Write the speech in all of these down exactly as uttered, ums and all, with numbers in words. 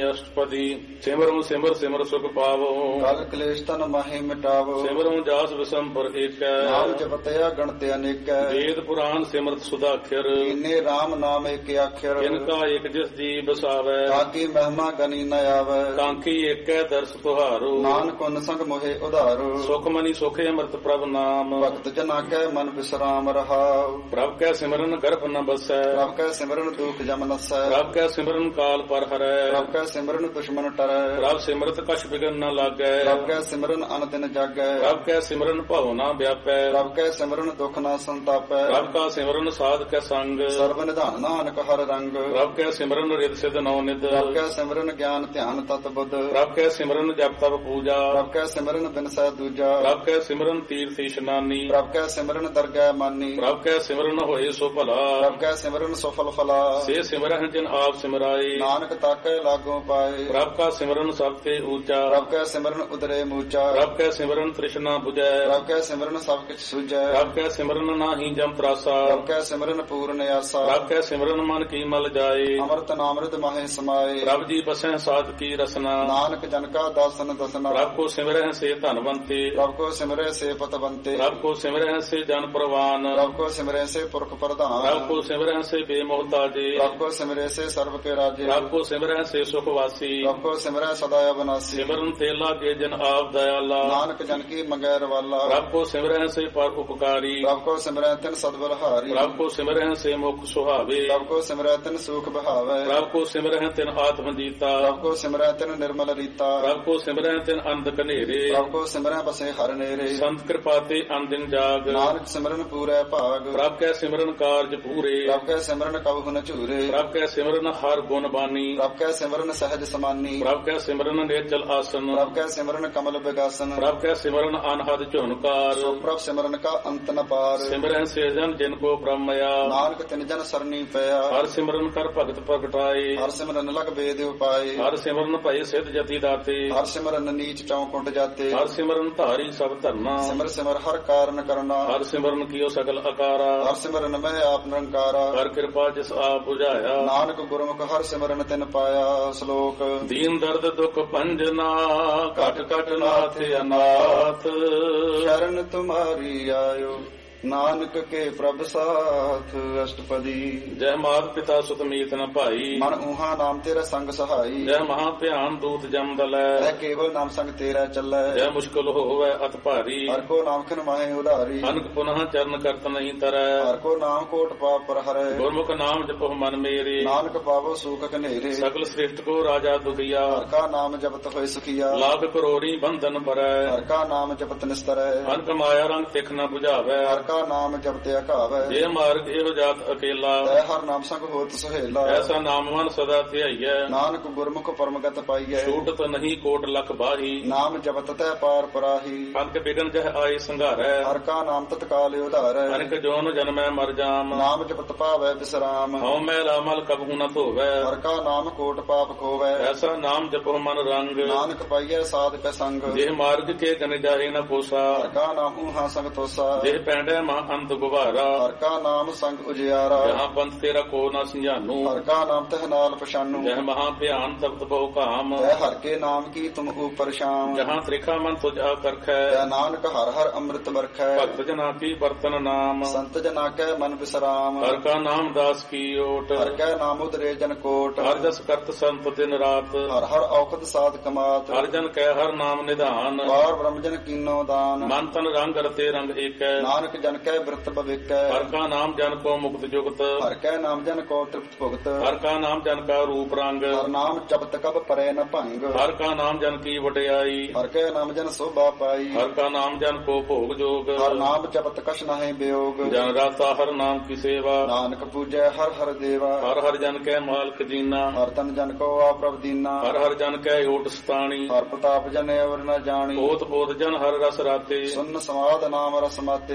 ਅਸ਼ਟਪਦੀ। ਸਿਮਰੋ ਸਿਮਰ ਸਿਮਰ ਸੁਖ ਪਾਵੋ, ਕਲ ਕਲੇਸ਼ ਤਨ ਮਾਹੇ ਮਿਟਾਵੋ। ਸਿਮਰੋ ਜਾਸ ਵਿਸੰਪਰ ਏਕੈ, ਨਾਮ ਜਪਤਿਆ ਗਣਤ ਅਨੇਕੈ। ਵੇਦ ਪੁਰਾਨ ਸਿਮਰਤ ਸੁਦਾਖਰ, ਕੀਨੇ ਰਾਮ ਨਾਮ ਏਕ ਆਖਰ। ਇਨਕਾ ਇਕ ਜਿਸ ਜੀ ਬਸਾਵੈ, ਤਾਕੀ ਮਹਿਮਾ ਗਨੀ ਨ ਆਵੈ। ਕਾਂਕੀ ਏਕੈ ਦਰਸ ਤੁਹਾਰੋ, ਨਾਨਕ ਉਨ ਸੰਗ ਮੋਹਿ ਉਧਾਰੋ। ਸੁਖ ਮਨੀ ਸੁਖੇ ਅੰਮ੍ਰਿਤ ਪ੍ਰਭ ਨਾਮ, ਭਗਤ ਜਨਾ ਕੈ ਮਨ ਵਿਸਰਾਮ ਰਹਾਉ। ਪ੍ਰਭ ਕੈ ਸਿਮਰਨ ਗਰਭ ਨ ਬਸੈ, ਪ੍ਰਭ ਕੈ ਸਿਮਰਨ ਦੁਖ ਜਮ ਨਸੈ। ਪ੍ਰਭ ਕੈ ਸਿਮਰਨ ਕਾਲ ਪਰ ਹਰੈ, ਪ੍ਰਭ ਕੈ ਸਿਮਰਨ ਦੁਸ਼ਮਨ ਟਰੈ। ਪ੍ਰਭ ਸਿਮਰਤ ਕਛ ਬਿਗਨ ਨ ਲਾਗੈ, ਪ੍ਰਭ ਕੈ ਸਿਮਰਨ ਅਨ ਦਿਨ ਜਾਗੈ। ਪ੍ਰਭ ਕੈ ਸਿਮਰਨ ਭਉ ਨ ਵਿਆਪੈ, ਪ੍ਰਭ ਕੈ ਸਿਮਰਨ ਦੁਖ ਨ ਸੰਤਾਪੈ। ਪ੍ਰਭ ਕਾ ਸਿਮਰਨ ਸਾਧ ਕੈ ਸੰਗ, ਸਰਬ ਨਿਧਾਨ ਨਾਨਕ ਹਰ ਰੰਗ। ਪ੍ਰਭ ਕੈ ਸਿਮਰਨ ਰਿਦ ਸਿਧ ਨੌ ਨਿਧ, ਪ੍ਰਭ ਕੈ ਸਿਮਰਨ ਗਿਆਨ ਧਿਆਨ ਤਤ ਬੁੱਧ। ਪ੍ਰਭ ਕੈ ਸਿਮਰਨ ਜਪ ਤਪ ਪੂਜਾ, ਪ੍ਰਭ ਕੈ ਸਿਮਰਨ ਬਿਨਸੈ ਦੂਜਾ। ਪ੍ਰਭ ਕੈ ਸਿਮਰਨ ਤੀਰਥ ਇਸ਼ਨਾਨੀ, ਪ੍ਰਭ ਕੈ ਸਿਮਰਨ ਦਰਗਹਿ ਮਾਨੀ। ਪ੍ਰਭ ਕੈ ਸਿਮਰਨ ਹੋਏ ਸੋ ਭਲਾ, ਪ੍ਰਭ ਕੈ ਸਿਮਰਨ ਸਫਲ ਫਲਾ। ਸੇ ਸਿਮਰਹਿ ਜਿਨ ਆਪ ਸਿਮਰਾਏ, ਨਾਨਕ ਤਾਕੈ ਲਾਗੋ ਪਾਏ। ਪ੍ਰਭ ਕਾ ਸਿਮਰਨ ਸਭ ਤੇ ਊਚਾ, ਪ੍ਰਭ ਕੈ ਸਿਮਰਨ ਉਦਰੇ ਮੂਚਾ। ਪ੍ਰਭ ਕੈ ਸਿਮਰਨ ਤ੍ਰਿਸ਼ਨਾ 부ਜੈ, ਪ੍ਰਭ ਕੈ ਸਿਮਰਨ ਸਭ ਕਿਛ ਸੁਝੈ। ਪ੍ਰਭ ਕੈ ਸਿਮਰਨ ਨਾਹੀ ਜਮ ਤਰਾਸਾ, ਪ੍ਰਭ ਕੈ ਸਿਮਰਨ ਪੂਰਨ ਆਸਾ। ਪ੍ਰਭ ਕੈ ਸਿਮਰਨ ਮਨ ਕੀ ਮਲ ਜਾਏ, ਅੰਮ੍ਰਿਤ ਨਾਮ੍ਰਿਤ ਮਾਹੇ ਸਮਾਏ। ਪ੍ਰਭ ਜੀ ਬਸੈ ਸਾਧ ਕੀ ਰਸਨਾ, ਨਾਨਕ ਜਨ ਕਾ ਦਾਸਨ ਦਸਨਾ। ਪ੍ਰਭ ਕੋ ਸਿਮਰਹਿ ਸੇ ਧਨਵੰਤੇ, ਪ੍ਰਭ ਕੋ ਸਿਮਰੈ ਸੇ ਪਤਵੰਤੇ। ਪ੍ਰਭ ਕੋ ਸਿਮਰਹਿ ਸੇ ਜਨ ਪ੍ਰਵਾਨ, ਪ੍ਰਭ ਕੋ ਸਿਮਰੈ ਸੇ ਪੁਰਖ ਪ੍ਰਧਾਨ। ਪ੍ਰਭ ਕੋ ਸਿਮਰਹਿ ਸੇ ਬੇਮੋਹਤਾਜੇ, ਪ੍ਰਭ ਕੋ ਸਿਮਰੈ ਸੇ ਸਰਬ ਕੇ ਰਾਜੇ। ਪ੍ਰਭ ਕੋ ਸਿਮਰਹਿ ਸੇ ਸੁਖ ਵਾਸੀ, ਪ੍ਰਭ ਕੋ ਸਿਮਰੈ ਸਦਾ ਅਬਨਾਸੀ। ਸਿਮਰਨ ਤੇ ਲਾਗੇ ਜਨ ਆਪ ਦਇਆਲਾ, ਨਾਨਕ ਜਨ ਕੀ ਮੰਗੈ ਰਵਾਲਾ। ਪ੍ਰਭ ਕੋ ਸਿਮਰਹਿ ਸੇ ਪਰ ਉਪਕਾਰੀ, ਪ੍ਰਭ ਕੋ ਸਿਮਰੈ ਤਿਨ ਸਦਬਲਹਾਰੀ। ਪ੍ਰਭ ਕੋ ਸਿਮਰਹਿ ਸੇ ਮੁਖ ਸੁਹਾਵੇ, ਪ੍ਰਭ ਕੋ ਸਿਮਰੈ ਤਿਨ ਸੂਖ ਬਹਾਵੈ। ਪ੍ਰਭ ਕੋ ਸਿਮਰਹਿ ਤਿਨ ਆਤਮ ਜੀਤਾ, ਪ੍ਰਭ ਕੋ ਸਿਮਰੈ ਤਿਨ ਨਿਰਮਲ ਰੀਤਾ। ਪ੍ਰਭ ਕੋ ਸਿਮਰਹਿ ਤਿਨ ਅੰਧ ਕਨੇਰੇ, ਪ੍ਰਭ ਕੋ ਸਿਮਰੈ ਬਸੇ ਹਰ ਨੇਰੇ। ਸੰਤ ਕਿਰਪਾ ਤੇ ਅੰਦਿਨ ਜਾਗ, ਨਾਨਕ ਸਿਮਰਨ ਪੂਰੈ ਭਾਗ। ਪ੍ਰਭ ਕੈ ਸਿਮਰਨ ਕਾਰਜ ਪੂਰੇ, ਪ੍ਰਭ ਕੈ ਸਿਮਰਨ ਕਬਹੁ ਨ ਝੂਰੇ। ਪ੍ਰਭ ਕੈ ਸਿਮਰਨ ਹਰ ਗੁਣ ਬਾਨੀ, ਪ੍ਰਭ ਕੈ ਸਿਮਰਨ ਸਹਿਜ ਸਮਾਨੀ। ਪ੍ਰਭ ਕੈ ਸਿਮਰਨ ਨਿਰਜਲ ਆਸਨ, ਪ੍ਰਭ ਕੈ ਸਿਮਰਨ ਕਮਲ ਵਿਗਾਸਨ। ਪ੍ਰਭ ਕੈ ਸਿਮਰਨ ਅਨਹਦ ਝੁਨਕਾਰ, ਸੋ ਪ੍ਰਭ ਸਿਮਰਨ ਕਾ ਅੰਤ ਨ ਪਾਰ। ਸਿਮਰਹਿ ਸੇ ਜਨ ਜਿਨ ਕੋ ਬ੍ਰਹਮਇਆ, ਨਾਨਕ ਤਿਨ ਜਨ ਸਰਨੀ ਪਿਆ। ਹਰ ਸਿਮਰਨ ਕਰ ਭਗਤ ਪ੍ਰਗਟਾਏ, ਹਰ ਸਿਮਰਨ ਲਗ ਬੇਦ ਉਪਾਏ। ਹਰ ਸਿਮਰਨ ਭਏ ਸਿਧ ਜਤੀ ਦਾਤੇ, ਹਰ ਸਿਮਰਨ ਨੀਚ ਚੌਕੁੰਟ ਜਾਤੇ। ਹਰ ਸਿਮਰਨ ਧਾਰੀ ਸਭ ਧਰਨਾ, ਸਿਮਰ ਸਿਮਰ ਹਰ ਕਾਰਨ ਕਰਨਾ। ਹਰ ਸਿਮਰਨ ਕੀਓ ਸਗਲ ਅਕਾਰਾ, ਹਰ ਸਿਮਰਨ ਮੈਂ ਆਪ ਨਿਰੰਕਾਰਾ। ਹਰ ਕਿਰਪਾ ਜਿਸ ਆਪ ਬੁਝਾਇਆ, ਨਾਨਕ ਗੁਰਮੁਖ ਹਰ ਸਿਮਰਨ ਤਿਨ ਪਾਇਆ। ਸ਼ਲੋਕ ਦੀਨ ਦਰਦ ਦੁਖ ਭੰਜਨਾ, ਘਟ ਘਟ ਨਾਥ ਅਨਾਥ। ਸ਼ਰਨ ਤੁਮਾਰੀ ਆਇਓ, ਨਾਨਕ ਕੇ ਪ੍ਰਭ ਸਾਥ। ਅਸ਼ਟਪਦੀ। ਜੈ ਮਾਤ ਪਿਤਾ ਸੁਤ ਮੀਤ ਨ ਭਾਈ, ਮਨ ਊਹਾ ਨਾਮ ਤੇਰਾ ਸੰਗ ਸਹਾਈ। ਜੈ ਮਹਾ ਭਿਆਨ ਦੂਤ ਜਮ ਦਲੈ, ਐ ਕੇਵਲ ਨਾਮ ਸੰਗ ਤੇਰਾ ਚੱਲੈ। ਜੈ ਮੁਸ਼ਕਲ ਹੋਵੈ ਅਤ ਭਾਰੀ, ਹਰ ਕੋ ਨਾਮ ਖਿਨ ਮਾਹੇ ਉਧਾਰੀ। ਅਨਕ ਪੁਨః ਚਰਨ ਕਰਤ ਨਹੀਂ ਤਰੈ, ਹਰ ਕੋ ਨਾਮ ਕੋਟ ਪਾਪ ਪਰ ਹਰੈ। ਗੁਰਮੁਖ ਨਾਮ ਜਪੋ ਮਨ ਮੇਰੇ, ਨਾਨਕ ਪਾਵੋ ਸੂਖ ਕਨੇਰੇ। ਸਗਲ ਸ੍ਰਿਸ਼ਟ ਕੋ ਰਾਜਾ ਦੁਖੀਆ, ਹਰ ਕਾ ਨਾਮ ਜਪਤ ਹੋਏ ਸੁਖੀਆ। ਲਾਖ ਕਰੋੜੀ ਬੰਧਨ ਪਰੈ, ਹਰ ਕਾ ਨਾਮ ਜਪਤ ਨਿਸਤਰੈ। ਅਨਕ ਮਾਇਆ ਰੰਗ ਤਿਖ ਨ 부ਝਾਵੈ, ਹਰ ਕਾ ਨਾਮ ਜਪਤ ਅਘਾਵੈ। ਜੇ ਮਾਰਗ ਇਹੋ ਜਾਤ ਅਕੇਲਾ, ਤੈ ਹਰ ਨਾਮ ਸੰਗ ਹੋਤ ਸੁਹੇਲਾ। ਐਸਾ ਨਾਮ ਮਨ ਸਦਾ ਧਿਆਈਐ, ਨਾਨਕ ਗੁਰਮੁਖ ਪਰਮਗਤ ਪਾਈਐ। ਛੂਟਤ ਨਹੀਂ ਕੋਟ ਲਖ ਬਾਹੀ, ਨਾਮ ਜਪਤ ਤੈ ਪਾਰ ਪਰਾਹੀ। ਅਨਕ ਬਿਗਨ ਜਹ ਆਏ ਸੰਘਾਰੈ, ਹਰ ਕਾ ਨਾਮ ਤਤਕਾਲ ਉਧਾਰੈ। ਅਨਕ ਜੋਨ ਜਨਮੈ ਮਰ ਜਾਮ, ਨਾਮ ਜਪਤ ਪਾਵੈ ਵਿਸਰਾਮ। ਹਉ ਮੈਲਾ ਮਲ ਕਬਹੂ ਨ ਧੋਵੈ, ਹਰ ਕਾ ਨਾਮ ਕੋਟ ਪਾਪ ਖੋਵੈ। ਐਸਾ ਨਾਮ ਜਪੋ ਮਨ ਰੰਗ, ਨਾਨਕ ਪਾਈਐ ਸਾਧਕ ਸੰਗ। ਜੇ ਮਾਰਗ ਕੇ ਗਨ ਜਾਏ ਨ ਕੋਸਾ, ਹਰ ਕਾ ਨਾਮ ਊਹਾ ਸੰਗ ਤੋਸਾ। ਜੇ ਪੈਂਡੈ ਮਾ ਅੰਤ ਗੁਬਾਰਾ, ਹਰ ਕਾ ਨਾਮ ਸੰਗ ਉਜਿਆਰਾ। ਜਹਾਂ ਪੰਥ ਤੇਰਾ ਕੋ ਨ ਸੰਝਾਨੂ, ਹਰ ਕਾ ਨਾਮ ਤਹ ਨਾਲ ਪਛਾਨੂ। ਜਹ ਮਹਾ ਭਿਆਨ ਤਪਤ ਬਹੁ ਕਾਮ, ਤੈ ਹਰ ਕੇ ਨਾਮ ਕੀ ਤੁਮ ਉਪਰ ਸ਼ਾਮ। ਜਹਾਂ ਤ੍ਰਿਖਾ ਮਨ ਤੁਝ ਆਕਰਖੈ, ਤੈ ਨਾਨਕ ਹਰ ਹਰ ਅੰਮ੍ਰਿਤ ਵਰਖੈ। ਭਗਤ ਜਨਾ ਕੀ ਬਰਤਨ ਨਾਮ, ਸੰਤ ਜਨਾ ਕੈ ਮਨ ਵਿਸਰਾਮ। ਹਰ ਕਾ ਨਾਮ ਦਾਸ ਕੀ ਓਟ, ਹਰ ਕੈ ਨਾਮ ਉਦਰੇ ਜਨ ਕੋਟ। ਹਰ ਜਸ ਕਰਤ ਸੰਤ ਦਿਨ ਰਾਤ, ਹਰ ਹਰ ਔਖਦ ਸਾਧ ਕਮਾਤ। ਹਰ ਜਨ ਕੈ ਹਰ ਨਾਮ ਨਿਧਾਨ, ਵਾਰ ਬ੍ਰਹਮ ਜਨ ਕੀਨੋ ਦਾਨ। ਮਨ ਤਨ ਰੰਗ ਰਤੇ ਰੰਗ ਏਕੈ, ਨਾਨਕ ਜਨ ਕੈ ਬਿਰਤ ਭਵਿਕੈ। ਹਰ ਕਾ ਨਾਮ ਜਨ ਕੋ ਮੁਕਤ ਜੁਗਤ, ਹਰ ਕੈ ਨਾਮ ਜਨ ਕੋ ਤ੍ਰਿਪਤ ਭੁਗਤ। ਹਰ ਕਾ ਨਾਮ ਜਨ ਕਾ ਰੂਪ ਰੰਗ, ਹਰ ਨਾਮ ਜਪਤ ਕਬ ਪਰੈ ਨ ਭੰਗ। ਹਰ ਕਾ ਨਾਮ ਜਨ ਕੀ ਵਡਿਆਈ, ਹਰ ਕੈ ਨਾਮ ਜਨ ਸੋਭਾ ਪਾਈ। ਹਰ ਕਾ ਨਾਮ ਜਨ ਕੋ ਭੋਗ ਜੋਗ, ਹਰ ਨਾਮ ਜਪਤ ਕਛ ਨਾਹਿ ਬਿਯੋਗ। ਜਨ ਰਾਤਾ ਹਰ ਨਾਮ ਕੀ ਸੇਵਾ, ਨਾਨਕ ਪੂਜੈ ਹਰ ਹਰ ਦੇਵਾ। ਹਰ ਹਰ ਜਨ ਕੈ ਮਾਲਕ ਜੀਨਾ, ਹਰ ਤਨ ਜਨ ਕੋ ਆ ਪ੍ਰਭ ਦੀਨਾ। ਹਰ ਹਰ ਜਨ ਕੈ ਓਟ ਸਤਾਣੀ, ਹਰ ਪ੍ਰਤਾਪ ਜਨ ਅਵਰ ਨ ਜਾਣੀ। ਓਤ ਪੋਤ ਜਨ ਹਰ ਰਸ ਰਾਤੇ, ਸੁਨ ਸਮਾਦ ਨਾਮ ਰਸ ਮਾਤੇ। ਆਠ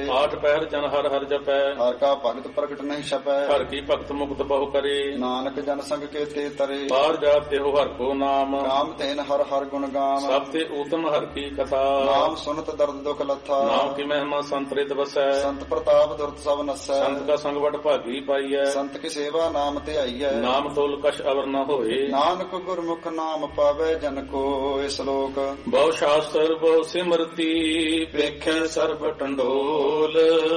ਪਹਿਰ ਜਨ ਹਰ ਹਰ ਜਪੈ ਹਰ ਕਾ ਭਗਤ ਪ੍ਰਗਟ ਨਹੀਂ ਛਪੈ ਹਰ ਕੀ ਭਗਤ ਮੁਕਤ ਬਹੁ ਕਰੇ ਨਾਨਕ ਜਨ ਸੰਗ ਕੇ ਤੇ ਤਰੇ ਬਾਹਰ ਜਾਤੇ ਹੋ ਹਰ ਕੋ ਨਾਮ ਰਾਮ ਤੈਨ ਹਰ ਹਰ ਗੁਣ ਗਾਮ ਸਭ ਤੇ ਊਤਮ ਹਰ ਕੀ ਕਥਾ ਨਾਮ ਸੁਨਤ ਦਰਦ ਦੁਖ ਲੱਥਾ ਨਾਮ ਕੀ ਮਹਿਮਾ ਸੰਤਰਿਤ ਵਸੈ ਸੰਤ ਪ੍ਰਤਾਪ ਦੁਰਤ ਸਭ ਨਸੈ ਸੰਤ ਕਾ ਸੰਗ ਵਡ ਭਾਗੀ ਪਾਈਐ ਸੰਤ ਕੀ ਸੇਵਾ ਨਾਮ ਤੇ ਆਈਐ ਨਾਮ ਤੋਲ ਕਛ ਅਵਰ ਨ ਹੋਏ ਨਾਨਕ ਗੁਰਮੁਖ ਨਾਮ ਪਾਵੇ ਜਨ ਕੋ ਇਸ ਲੋਕ ਬਹੁ ਸ਼ਾਸਤਰ ਬਹੁ ਸਿਮਰਤੀ ਵੇਖੈ ਸਰਬ ਟੰਡੋਲ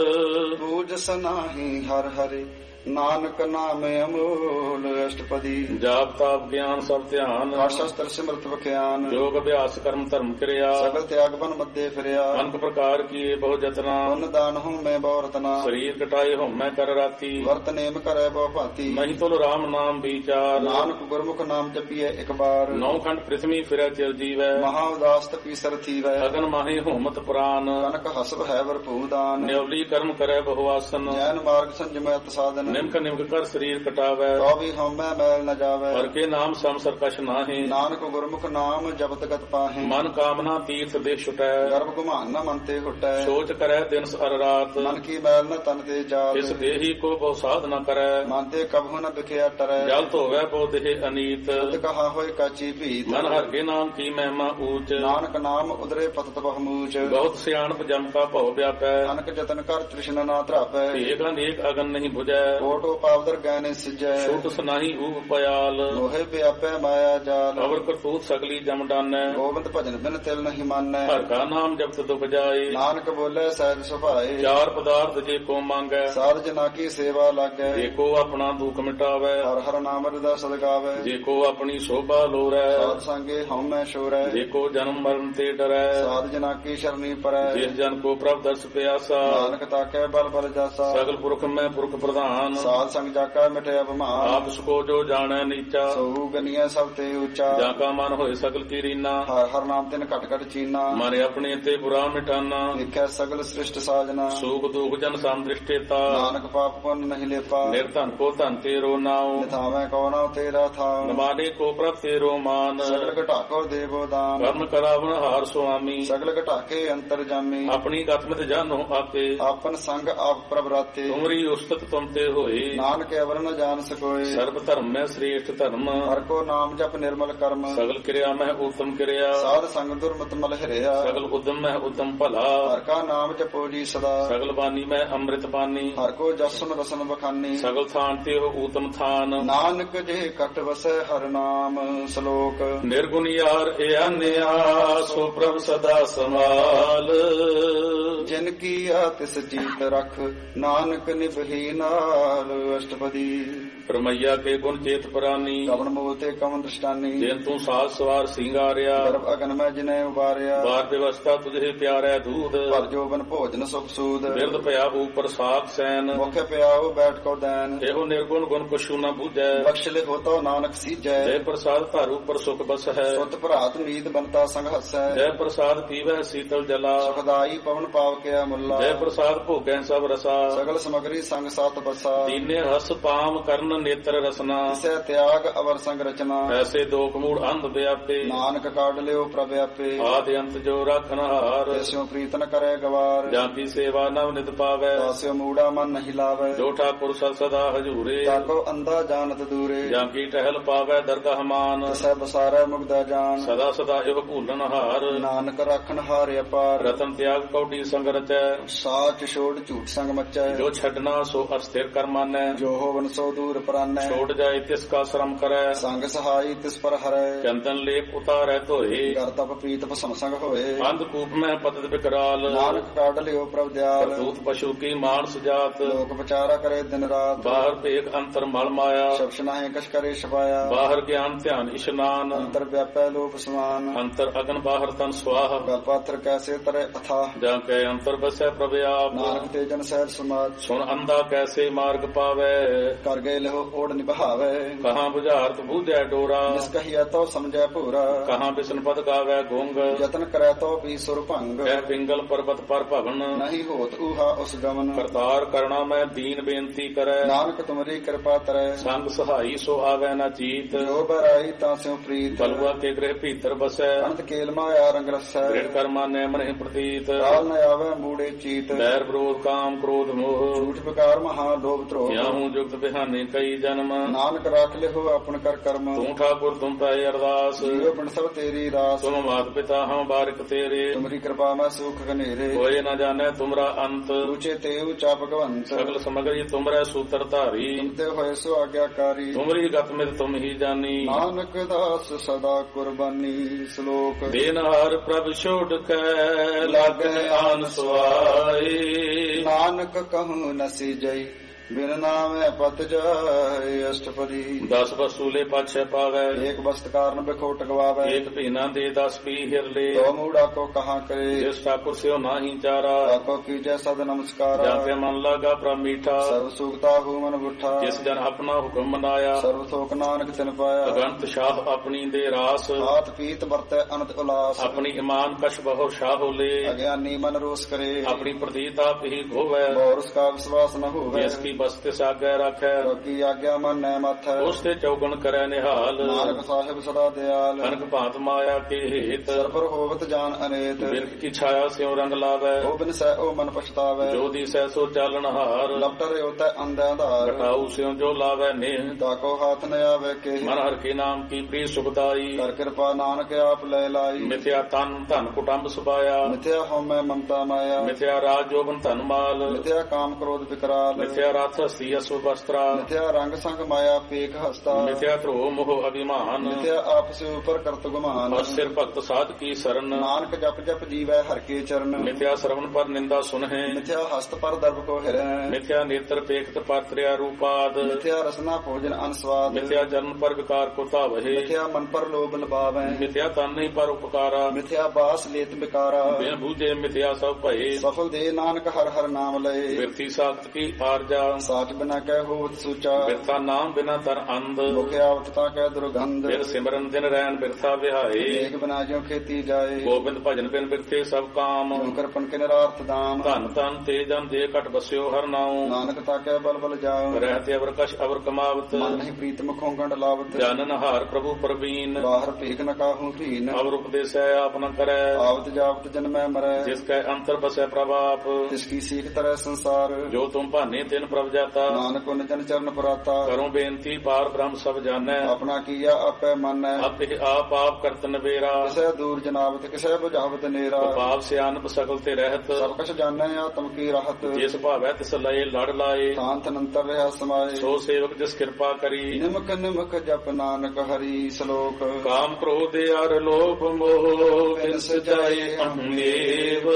ਬੂਝ ਸਨਾਹੀ ਹਰ ਹਰਿ ਨਾਨਕ ਨਾਮ ਅਮੋਲ ਅਸ਼ਟਪਦੀ ਜਾਪ ਤਾਪ ਗਿਆਨ ਸਭ ਧਿਆਨ ਹਰ ਸ਼ਸਤਰ ਸਿਮਰਤ ਬਖਿਆਨ ਯੋਗ ਅਭਿਆਸ ਕਰਮ ਧਰਮ ਕਿਰਿਆ ਸਗਲ ਤਿਆਗ ਬਨ ਮੱਦੇ ਫਿਰਿਆ ਅਨਕ ਪ੍ਰਕਾਰ ਕੀਏ ਬਹੁ ਜਤਨਾ ਪੁੰਨ ਦਾਨ ਹੂੰ ਮੈਂ ਬਹੁ ਰਤਨਾ ਸਰੀਰ ਕਟਾਏ ਹਉਮੈ ਕਰ ਰਾਤੀ ਵਰਤ ਨੇਮ ਕਰੈ ਬਹੁ ਭਾਂਤੀ ਨਹੀਂ ਤੁਲ ਰਾਮ ਨਾਮ ਵਿਚਾਰ ਨਾਨਕ ਗੁਰਮੁਖ ਨਾਮ ਜਪੀਐ ਇੱਕ ਬਾਰ ਨੌ ਖੰਡ ਪ੍ਰਿਥਵੀ ਫਿਰੈ ਚਿਰ ਜੀਵੈ ਮਹਾ ਉਦਾਸ ਤਪੀ ਸਰ ਥੀਵੈ ਅਗਨ ਮਾਹੀ ਹੋਮਤ ਪ੍ਰਾਨ ਕਨਕ ਹਸਬ ਹੈ ਵਰਪੂ ਦਾਨ ਨਿਉਲੀ ਕਰਮ ਕਰੈ ਬਹੁ ਆਸਨ ਜੈਨ ਮਾਰਗ ਸੰਜਮੈ ਅਤ ਸਾਧਨ ਨਿਮਕ ਨਿਮਕ ਕਰ ਸਰੀਰ ਕਟਾਵੈ ਤੋ ਵੀ ਹਉਮੈ ਮੈਲ ਨ ਜਾਵੈ ਹਰ ਕੇ ਨਾਮ ਸਮ ਸਰਕਸ਼ ਨਾਹੀ ਨਾਨਕ ਗੁਰਮੁਖ ਨਾਮ ਜਪਤ ਗਤ ਪਾਹੇ ਮਨ ਕਾਮਨਾ ਤੀਰਥ ਦੇ ਛੁਟੈ ਗਰਭ ਗੁਮਾਨ ਨ ਮਨ ਤੇ ਹੁਟੈ ਸੋਚ ਕਰੈ ਦਿਨ ਅਰ ਰਾਤ ਮਨ ਕੀ ਮੈਲ ਨ ਤਨ ਤੇ ਜਾਤ ਇਸ ਦੇਹੀ ਕੋ ਬਹੁ ਸਾਧ ਨ ਕਰੈ ਮਨ ਤੇ ਕਬਹੁ ਨ ਬਿਖਿਆ ਟਰੈ ਜਲ ਧੋਵੈ ਬਹੁ ਦੇਹ ਅਨੀਤ ਤਦ ਕਹਾ ਹੋਏ ਕਾਚੀ ਭੀਤ ਮਨ ਹਰ ਕੇ ਨਾਮ ਕੀ ਮਹਿਮਾ ਊਚ ਨਾਨਕ ਨਾਮ ਉਦਰੇ ਪਤਤ ਬਹੁਮੂਚ ਬਹੁਤ ਸਿਆਣਪ ਜਮ ਕਾ ਭਉ ਵਿਆਪੈ ਅਨਕ ਜਤਨ ਕਰ ਤ੍ਰਿਸ਼ਨਾ ਨਾ ਧਰਾਪੈ ਏਕ ਅਨੇਕ ਅਗਨ ਨਹੀਂ 부ਜੈ ਕੋਟੋ ਪਾਵਦਰ ਗੈਨੇ ਸਿਜੈ ਛੂਟ ਸੁਨਾਹੀ ਊਪ ਪਿਆਲ ਲੋਹੇ ਵਿਆਪੈ ਮਾਇਆ ਜਾਲ ਅਵਰ ਕਰਤੂਤ ਸਗਲੀ ਜਮ ਡਾਨੈ ਗੋਬਿੰਦ ਭਜਨ ਬਿਨ ਤਿਲ ਨਹੀਂ ਮਾਨੈ ਹਰ ਕਾ ਨਾਮ ਜਪਤ ਦੁਖ ਜਾਏ ਨਾਨਕ ਬੋਲੇ ਸਹਿਜ ਸੁਭਾਏ ਚਾਰ ਪਦਾਰਥ ਜੇ ਕੋ ਮੰਗੈ ਸਾਧ ਜਨਾ ਕੀ ਸੇਵਾ ਲਾਗੈ ਜੇ ਕੋ ਆਪਣਾ ਦੁਖ ਮਿਟਾਵੈ ਹਰ ਹਰ ਨਾਮ ਰਦਾ ਸਦਗਾਵੈ ਜੇ ਕੋ ਆਪਣੀ ਸ਼ੋਭਾ ਲੋਰੈ ਸਾਧ ਸੰਗੇ ਹਉਮੈ ਸ਼ੋਰੈ ਜੇ ਕੋ ਜਨਮ ਮਰਨ ਤੇ ਡਰੈ ਸਾਧ ਜਨਾ ਕੀ ਸ਼ਰਨੀ ਪਰੈ ਜਿਸ ਜਨ ਕੋ ਪ੍ਰਭ ਦਰਸ ਪਿਆਸਾ ਨਾਨਕ ਤਾਕੈ ਬਲ ਬਲ ਜਾਸਾ ਸਗਲ ਪੁਰਖ ਮੈਂ ਪੁਰਖ ਪ੍ਰਧਾਨ ਸਾਧ ਸੰਗ ਜਾਕਾ ਮਿਟਿਆ ਬਿਮਾਰ ਆਪ ਸਕੋ ਜੋ ਜਾਣੈ ਨੀਚਾ ਸੋ ਗਨੀਐ ਸਭ ਤੇ ਉੱਚਾ ਜਾਂ ਕਾ ਮਨ ਹੋਏ ਸਗਲ ਕੀ ਰੀਨਾ ਹਰ ਹਰ ਨਾਮ ਤਿਨ ਘਟ ਘਟ ਚੀਨਾ ਮਨ ਆਪਣੇ ਤੇ ਬੁਰਾ ਮਿਟਾਨਾ ਦੇਖੈ ਸਗਲ ਸ੍ਰਿਸ਼ਟ ਸਾਜਨਾ ਸੂਖ ਦੁਖ ਜਨ ਸੰਦ੍ਰਿਸ਼ਟੇਤਾ ਨਾਨਕ ਪਾਪ ਪੁੰਨ ਨਹੀਂ ਲੇਪਾ ਨਿਰਧਨ ਕੋ ਧਨ ਤੇਰੋ ਨਾਉ ਨਿਥਾਵੇਂ ਕੋ ਨਾਉ ਤੇਰਾ ਥਾਉ ਨਮਾਨੇ ਕੋ ਪ੍ਰਭ ਤੇਰੋ ਮਾਨ ਸਗਲ ਘਟਾਕੋ ਦੇਵੋ ਦਾਨ ਕਰਮ ਕਰਾਵਨ ਹਾਰ ਸੁਆਮੀ ਸਗਲ ਘਟਾਕੇ ਅੰਤਰ ਜਾਮੀ ਆਪਣੀ ਗਤਮਿਤ ਜਾਨੋ ਆਪੇ ਆਪਨ ਸੰਗ ਆਪ ਪ੍ਰਭ ਰਾਤੇ ਤੁਮਰੀ ਉਸਤਤ ਤੁਮ ਤੇ ਹੋਏ ਨਾਨਕ ਅਵਰ ਨ ਜਾਣ ਸਕੋਏ ਸਰਬ ਧਰਮ ਮੈਂ ਸ੍ਰੇਸ਼ਟ ਧਰਮ ਹਰ ਕੋ ਨਾਮ ਜਪ ਨਿਰਮਲ ਕਰਮ ਸਗਲ ਕਿਰਿਆ ਮੈਂ ਉਤਮ ਕਿਰਿਆ ਸਾਧ ਸੰਗ ਦੁਰਮਤ ਮਲ ਹਰਿਆ ਸਗਲ ਉਦਮ ਮੈਂ ਉਤਮ ਭਲਾ ਹਰ ਕਾ ਨਾਮ ਜਪੋ ਜੀ ਸਦਾ ਸਗਲ ਬਾਣੀ ਮੈਂ ਅੰਮ੍ਰਿਤ ਪਾਨੀ ਹਰ ਕੋ ਜਸਨ ਰਸਨ ਬਖਾਨੀ ਸਗਲ ਥਾਨ ਤੇ ਹੋ ਊਤਮ ਥਾਨ ਨਾਨਕ ਜੇ ਕਟ ਵਸੈ ਹਰ ਨਾਮ ਸ਼ਲੋਕ ਨਿਰਗੁਣ ਯਾਰ ਇਆਨਿਆ ਸੋ ਪ੍ਰਭ ਸਦਾ ਸਮਾਲ ਜਿਨ ਕੀਆ ਤਿਸ ਜੀਤ ਰਖ ਨਾਨਕ ਨਿਭੀ ਨਾਲ ਅਸ਼ਟਪਦੀ ਪਰਮਈਆ ਕੇ ਗੁਣ ਚੇਤ ਪ੍ਰਾਨੀ ਕਵਨ ਮੂਲ ਤੇ ਕਵਨ ਦ੍ਰਿਸ਼ਟਾਨੀ ਜਿਨ ਤੂੰ ਸਾਜ ਸਵਾਰ ਸਿੰਗਾਰਿਆ ਗਰਭ ਅਗਨ ਮੈਂ ਜਿਨੇ ਉਬਾਰਿਆ ਬਾਰ ਵਿਵਸਥਾ ਤੁਝੇ ਪਿਆਰੈ ਦੂਧ ਪਰ ਜੋਬਨ ਭੋਜਨ ਸੁਖ ਸੂਦ ਬਿਰਦ ਪਿਆ ਉਪਰ ਸਾਖ ਸੈਨ ਮੁਖ ਪਿਆਉ ਬੈਠ ਕੋ ਦੈਨ ਇਹੋ ਨਿਰਗੁਣ ਗੁਣ ਕੁਛੂ ਨਾ ਬੂਝੈ ਬਖਸ਼ ਲੇ ਹੋਤੋ ਨਾਨਕ ਸੀਜੈ ਜੈ ਪ੍ਰਸਾਦ ਧਰ ਉਪਰ ਸੁਖ ਬਸ ਹੈ ਸੁਤ ਭਰਾਤ ਨੀਤ ਬੰਤਾ ਸੰਗ ਹਸੈ ਜੈ ਪ੍ਰਸਾਦ ਪੀਵੈ ਸੀਤਲ ਜਲਾ ਸੁਖਦਾਈ ਪਵਨ ਪਾਵ ਕਿਆ ਮੁੱਲਾ ਜੈ ਪ੍ਰਸਾਦ ਭੋਗੈ ਸਭ ਰਸਾ ਸਗਲ ਸਮਗਰੀ ਸੰਗ ਸਤ ਬਸਾ ਦੀਨੇ ਹਸ ਪਾਮ ਕਰਨ ਨੇਤਰ ਰਸਨਾ ਇਸੈ ਤਿਆਗ ਅਵਰ ਸੰਗ ਰਚਨਾ ਐਸੇ ਦੋਖ ਮੂੜ ਅੰਧ ਵਿਆਪੇ ਨਾਨਕ ਕਾਢ ਲਿਓ ਪ੍ਰਭ ਆਪੇ ਆਦਿ ਅੰਤ ਜੋ ਰਾਖਨ ਹਾਰ ਤਿਸਿਓ ਪ੍ਰੀਤ ਨ ਕਰੈ ਗਵਾਰ ਜਾਂ ਕੀ ਸੇਵਾ ਨਵ ਨਿਤ ਪਾਵੈ ਤਾਸਿਓ ਮੂੜਾ ਮਨ ਨਹੀਂ ਲਾਵੈ ਜੋ ਠਾਕੁਰ ਸਦ ਸਦਾ ਹਜੂਰੇ ਤਾਕੋ ਅੰਧਾ ਜਾਣਤ ਦੂਰੇ ਜਾਂ ਕੀ ਟਹਿਲ ਪਾਵੈ ਦਰਗਾਹ ਮਾਨ ਤਿਸੈ ਬਸਾਰੈ ਮੁਗਦਾ ਜਾਨ ਸਦਾ ਸਦਾ ਇਹ ਭੂਲਨ ਹਾਰ ਨਾਨਕ ਰਾਖਨ ਹਾਰਿ ਅਪਾਰ ਰਤਨ ਤਿਆਗ ਕੌਡੀ ਸੰਗ ਰਚੈ ਸਾਚ ਛੋੜ ਝੂਠ ਸੰਗ ਮਚੈ ਜੋ ਛੱਡਣਾ ਸੋ ਅਸਥਿਰ ਕਰ ਮਾਨੈ ਜੋ ਹੋਵਨ ਸੋ ਦੂਰ ਪ੍ਰਾਨੈ ਛੋੜ ਜਾਏ ਤਿਸ ਕਾ ਸ਼ਰਮ ਕਰੈ ਸੰਗ ਸਹਾਈ ਤਿਸ ਪਰ ਹਰੈ ਚੰਦਨ ਲੇਪ ਉਤਾਰੈ ਧੋਏ ਕਰ ਤਪ ਪ੍ਰੀਤ ਭਸਮ ਸੰਗ ਹੋਏ ਅੰਧ ਕੂਪ ਮੈਂ ਪਤਿਤ ਵਿਕਰਾਲ ਨਾਨਕ ਕਾਢ ਲਿਓ ਪ੍ਰਭ ਦਿਆਲ ਕਰਤੂਤ ਪਸ਼ੂ ਕੀ ਮਾਨਸ ਜਾਤ ਲੋਕ ਵਿਚਾਰਾ ਕਰੇ ਦਿਨ ਰਾਤ ਬਾਹਰ ਭੇਖ ਅੰਤਰ ਮਲ ਮਾਇਆ ਸ਼ਬਸ਼ ਨਾਹੇ ਕਛ ਕਰੇ ਛਪਾਇਆ ਬਾਹਰ ਗਿਆਨ ਧਿਆਨ ਇਸ਼ਨਾਨ ਅੰਤਰ ਵਿਆਪੈ ਲੋਪ ਸਮਾਨ ਅੰਤਰ ਅਗਨ ਬਾਹਰ ਤਨ ਸਵਾਹ ਗਲ ਪਾਤਰ ਕੈਸੇ ਤਰੇ ਅਥਾ ਜਾਂ ਕੈ ਅੰਤਰ ਬਸੈ ਪ੍ਰਭ ਆਪ ਨਾਨਕ ਤੇ ਜਨ ਸਹਿਜ ਸਮਾਜ ਸੁਣ ਅੰਧਾ ਕੈਸੇ ਮਾਰ ਮਾਰਗ ਪਾਵੇ। ਕਰ ਗਏ ਲਹੋ ਓੜ ਨਿਭਾਵੇ। ਕਹਾਂ ਬੁਝਾਰਤ ਬੂਝੈ ਡੋਰਾ। ਜਿਸ ਕਹੀਐ ਤੋ ਸਮਝੈ ਭੂਰਾ। ਕਹਾਂ ਬਿਸ਼ਨ ਪਦ ਗਾਵੇ ਗੁੰਗ। ਯਤਨ ਕਰੈ ਤੋ ਵੀ ਸੁਰ ਭੰਗ। ਕਹਿ ਪਿੰਗਲ ਪਰਬਤ ਪਰ ਭਵਨ। ਨਹੀਂ ਹੋਤ ਊਹਾ ਉਸ ਗਮਨ। ਕਰਤਾਰ ਕਰਣਾ ਮੈਂ ਦੀਨ ਬੇਨਤੀ ਕਰੈ। ਨਾਨਕ ਤੁਮਰੀ ਕਿਰਪਾ ਤਰੈ। ਸੰਗ ਸਹਾਈ ਸੋ ਆਵੈ ਨਾ ਚੀਤ। ਜੋ ਬਰਾਈ ਤਾਂ ਸਿਉ ਪ੍ਰੀਤ। ਬਲਵਾ ਕੇ ਗ੍ਰਹਿ ਭੀਤਰ ਬਸੈ। ਅਨੰਤ ਕੇਲ ਮਾਇਆ ਰੰਗ ਰਸੈ। ਦ੍ਰਿੜ ਕਰਮਾ ਨੈ ਮਨਿ ਪ੍ਰਤੀਤ। ਕਾਲ ਨ ਆਵੈ ਮੂੜੇ ਚੀਤ। ਬੈਰ ਵਿਰੋਧ ਕਾਮ ਕ੍ਰੋਧ ਮੋਹ। ਝੂਠ ਵਿਕਾਰ ਮਹਾ ਲੋਭ ਧਰੋਹ। ਯਾਹੂ ਜੁਗਤ ਬਿਹਾਨੇ ਕਈ ਜਨਮ। ਨਾਨਕ ਰਾਖ ਲਿਹੋ ਆਪਨ ਕਰ ਕਰਮ। ਤੂੰ ਠਾਕੁਰ ਤੁਮ ਪੈ ਅਰਦਾਸ। ਜੀਵ ਬਿਨ ਸਭ ਤੇਰੀ ਰਾਸ। ਤੁਮ ਮਾਤ ਪਿਤਾ ਹਮ ਬਾਰਿਕ ਤੇਰੇ। ਤੁਮਰੀ ਕਿਰਪਾ ਮੈਂ ਸੁਖ ਘਨੇਰੇ। ਕੋਇ ਨ ਜਾਣੈ ਤੁਮਰਾ ਅੰਤ। ਉੱਚੇ ਤੇ ਉੱਚਾ ਭਗਵੰਤ। ਸਗਲ ਸਮਗਰੀ ਤੁਮਰੈ ਸੂਤਰ ਧਾਰੀ। ਤੁਮ ਤੇ ਹੋਏ ਸੋ ਆਗਿਆਕਾਰੀ। ਤੁਮਰੀ ਗਤ ਮਿਤ ਤੁਮ ਹੀ ਜਾਨੀ। ਨਾਨਕ ਦਾਸ ਸਦਾ ਕੁਰਬਾਨੀ। ਸ਼ਲੋਕ ਦੇਨਹਾਰ ਪ੍ਰਭ ਛੋੜ ਕੈ ਲਾਗੈ ਆਨ ਸੁਆਏ। ਨਾਨਕ ਕਹੂੰ ਨਸੀ ਜਈ ਬਿਨ ਨਾਮੈ ਪਤ ਜਾਏ। ਅਸ਼ਟਪਦੀ ਦਸ ਵਸੂਲੇ ਪਾਛੈ ਪਾਵੈ। ਏਕ ਬਸਤ ਕਾਰਨ ਬਿਖੋਟ ਗਵਾਵੈ। ਏਕ ਭੀਨਾ ਦੇ ਦਸ ਪੀ ਹਿਰਲੇ। ਤੋ ਮੂੜਾ ਕੋ ਕਹਾ ਕਰੇ। ਜਿਸ ਠਾਕੁਰ ਸਿਓ ਨਾਹੀ ਚਾਰਾ। ਆਕੋ ਕੀਜੈ ਸਦ ਨਮਸਕਾਰਾ। ਜਾਂਤੇ ਮਨ ਲਾਗਾ ਪ੍ਰਭ ਮੀਠਾ। ਸਰਬ ਸੁਖਤਾ ਹੂ ਮਨ ਬੁੱਠਾ। ਜਿਸ ਜਨ ਆਪਣਾ ਹੁਕਮ ਮਨਾਇਆ। ਸਰਬ ਥੋਕ ਨਾਨਕ ਤਿਨ ਪਾਇਆ। ਅਗੰਤ ਸ਼ਾਹ ਆਪਣੀ ਦੇ ਰਾਸ। ਹਾਥ ਪੀਤ ਵਰਤੈ ਅਨੰਤ ਉਲਾਸ। ਆਪਣੀ ਇਮਾਨ ਕਛ ਬਹੁ ਸ਼ਾਹ ਹੋਲੇ। ਅਗਿਆਨੀ ਮਨ ਰੋਸ ਕਰੇ। ਆਪਣੀ ਪ੍ਰਤੀਤ ਆਪ ਹੀ ਗੋਵੈ। ਬੋਰਸ ਕਾ ਵਿਸ਼ਵਾਸ ਨ ਹੋਵੇ। ਜਿਸ ਕੀ ਬਸਤੇ ਸਾਗੈ ਰੱਖੈ। ਕੀ ਆਗਿਆ ਮਨ ਨੈ ਮਾਥੈ। ਉਸ ਤੇ ਚੌਗਣ ਕਰੈ ਨਿਹਾਲ। ਨਾਨਕ ਸਾਹਿਬ ਸਦਾ ਦਿਆਲ। ਕਨਕ ਭਾਂਤ ਮਾਇਆ ਕੇ ਹੇਤ। ਸਰਪਰ ਹੋਵਤ ਜਾਨ ਅਨੇਤ। ਬਿਰਖ ਕੀ ਛਾਇਆ ਸਿਉ ਰੰਗ ਲਾਵੈ। ਉਹ ਬਿਨ ਸਹਿ ਉਹ ਮਨ ਪਛਤਾਵੈ। ਜੋ ਦਿਸੈ ਸੋ ਚਾਲਣ ਹਾਰ। ਲਪਟਰ ਉਤੈ ਅੰਧਿ ਆਧਾਰ। ਘਟਾਉ ਸਿਉ ਜੋ ਲਾਵੈ ਨੇਹ। ਤਾਕੋ ਹਾਥ ਨ ਆਵੇ ਕੇ। ਮਨ ਹਰਿ ਕੇ ਨਾਮ ਕੀ ਪ੍ਰੀ ਸੁਖਦਾਈ। ਕਰ ਕਿਰਪਾ ਨਾਨਕ ਆਪ ਲੈ ਲਾਈ। ਮਿਥਿਆ ਤਨ ਧਨ ਕੁਟੰਬ ਸੁਭਾਇਆ। ਮਿਥਿਆ ਹਉਮੈ ਮਮਤਾ ਮਾਇਆ। ਮਿਥਿਆ ਰਾਜ ਜੋਬਨ ਧਨ ਮਾਲ। ਮਿਥਿਆ ਕਾਮ ਕ੍ਰੋਧ ਵਿਕਰਾਲ। ਮਿਥਿਆ ਰਥ ਹਸਤੀ ਅਸੁ ਵਸਤਰਾ। ਮਿਥਿਆ ਰੰਗ ਸੰਗ ਮਾਇਆ ਪੇਖ ਹਸਤਾ। ਮਿਥਿਆ ਧਰੋ ਮੋਹ ਅਭਿਮਾਨ। ਮਿਥਿਆ ਆਪਸ ਉਪਰ ਕਰਤ ਗੁਮਾਨ। ਅਸਿਰ ਭਗਤ ਸਾਧ ਕੀ ਸਰਨ। ਨਾਨਕ ਜਪ ਜਪ ਜੀਵੈ ਹਰਿ ਕੇ ਚਰਨ। ਮਿਥਿਆ ਸਰਵਨ ਪਰ ਨਿੰਦਾ ਸੁਨਹਿ। ਮਿਥਿਆ ਹਸਤ ਪਰ ਦਰਬ ਕੋ ਹਿਰੈ। ਮਿਥਿਆ ਨੇਤਰ ਪੇਖਤ ਪਰ ਤ੍ਰਿਆ ਰੂਪਾਦ। ਮਿਥਿਆ ਰਸਨਾ ਭੋਜਨ ਅਨਸਵਾਦ। ਮਿਥਿਆ ਜਨਮ ਪਰ ਵਿਕਾਰ ਕੋ ਧਾਵਹਿ। ਮਿਥਿਆ ਮਨ ਪਰ ਲੋਭ ਲਬਾਵੈ। ਮਿਥਿਆ ਤਨ ਨਹੀਂ ਪਰ ਉਪਕਾਰਾ। ਮਿਥਿਆ ਬਾਸ ਲੇਤ ਬਿਕਾਰਾ। ਬਿਨ ਬੂਝੇ ਮਿਥਿਆ ਸਭ ਭਏ। ਸਫਲ ਦੇ ਨਾਨਕ ਹਰ ਹਰ ਨਾਮ ਲਏ। ਬਿਰਥੀ ਸਾਖਤ ਕੀ ਆਰਜਾ। ਸਾਚ ਬਿਨਾ ਕਹਿ ਹੋਤ ਸੂਚਾ। ਬਿਰਥਾ ਨਾਮ ਬਿਨਾ ਤਰ ਅੰਧ। ਮੁਖਿ ਆਵਤ ਤਾ ਕਹਿ ਦੁਰਗੰਧ। ਬਿਨ ਸਿਮਰਨ ਦਿਨ ਰੈਣ ਬਿਰਥਾ ਵਿਹਾਏ। ਏਕ ਬਿਨਾ ਜਿਉ ਖੇਤੀ ਜਾਏ। ਗੋਬਿੰਦ ਭਜਨ ਬਿਨ ਬਿਰਥੇ ਸਭ ਕਾਮ। ਓੰਕਾਰ ਪਨ ਕੇ ਨਿਰਾਰਥ ਦਾਮ। ਧਨ ਧਨ ਤੇ ਜਨ ਦੇ ਘਟ ਬਸਿਓ ਹਰ ਨਾਉ। ਨਾਨਕ ਤਾ ਕਹਿ ਬਲ ਬਲ ਜਾਉ। ਰਹਿਤੇ ਅਵਰ ਕਛ ਅਵਰ ਕਮਾਵਤ। ਮਨ ਨਹੀਂ ਪ੍ਰੀਤ ਮੁਖੋਂ ਗੰਢ ਲਾਵਤ। ਜਾਨਨ ਹਾਰ ਪ੍ਰਭੂ ਪ੍ਰਵੀਨ। ਬਾਹਰ ਭੇਖ ਨ ਕਾਹੂ ਧੀਨ। ਅਵਰ ਉਪਦੇਸੈ ਆਪ ਨ ਕਰੈ। ਆਵਤ ਜਾਵਤ ਜਨਮੈ ਮਰੈ। ਜਿਸ ਕੈ ਅੰਤਰ ਬਸੈ ਪ੍ਰਭ ਆਪ। ਤਿਸ ਕੀ ਸੀਖ ਤਰੈ ਸੰਸਾਰ। ਜੋ ਤੁਮ ਭਾਨੇ ਤਿਨ ਪ੍ਰਭ ਜਾਤਾ। ਨਾਨਕ ਉਨ ਜਨ ਚਰਨ ਪਰਾਤਾ। ਕਰੋ ਬੇਨਤੀ ਪਾਰ ਬ੍ਰਹਮ ਸਭ ਜਾਣੈ। ਆਪਣਾ ਕੀਆ ਆਪੈ ਮੰਨੈ। ਆਪੇ ਆਪ ਆਪ ਕਰਤ ਨਵੇਰਾ। ਕਿਸੇ ਦੂਰ ਜਨਾਵਤ ਕਿਸੇ ਬੁਝਾਵਤ ਨੇਰਾ। ਪਾਪ ਸਿਆਨਪ ਸਕਲ ਤੇ ਰਹਿਤ। ਸਭ ਕਛ ਜਾਣੈ ਆਤਮ ਕੀ ਰਾਹਤ। ਜਿਸ ਭਾਵੈ ਤਿਸ ਲਏ ਲੜ ਲਾਏ। ਸ਼ਾਂਤ ਅਨੰਤਰ ਰਹਾ ਸਮਾਏ। ਸੋ ਸੇਵਕ ਜਿਸ ਕਿਰਪਾ ਕਰੀ। ਨਿਮਕ ਨਿਮਕ ਜਪ ਨਾਨਕ ਹਰੀ ਸ਼ਲੋਕ। ਕਾਮ ਕ੍ਰੋਧ ਅਰ ਲੋਭ ਮੋਹ ਬਿਨ ਸਜਾਏ ਅੰਗੇਵ।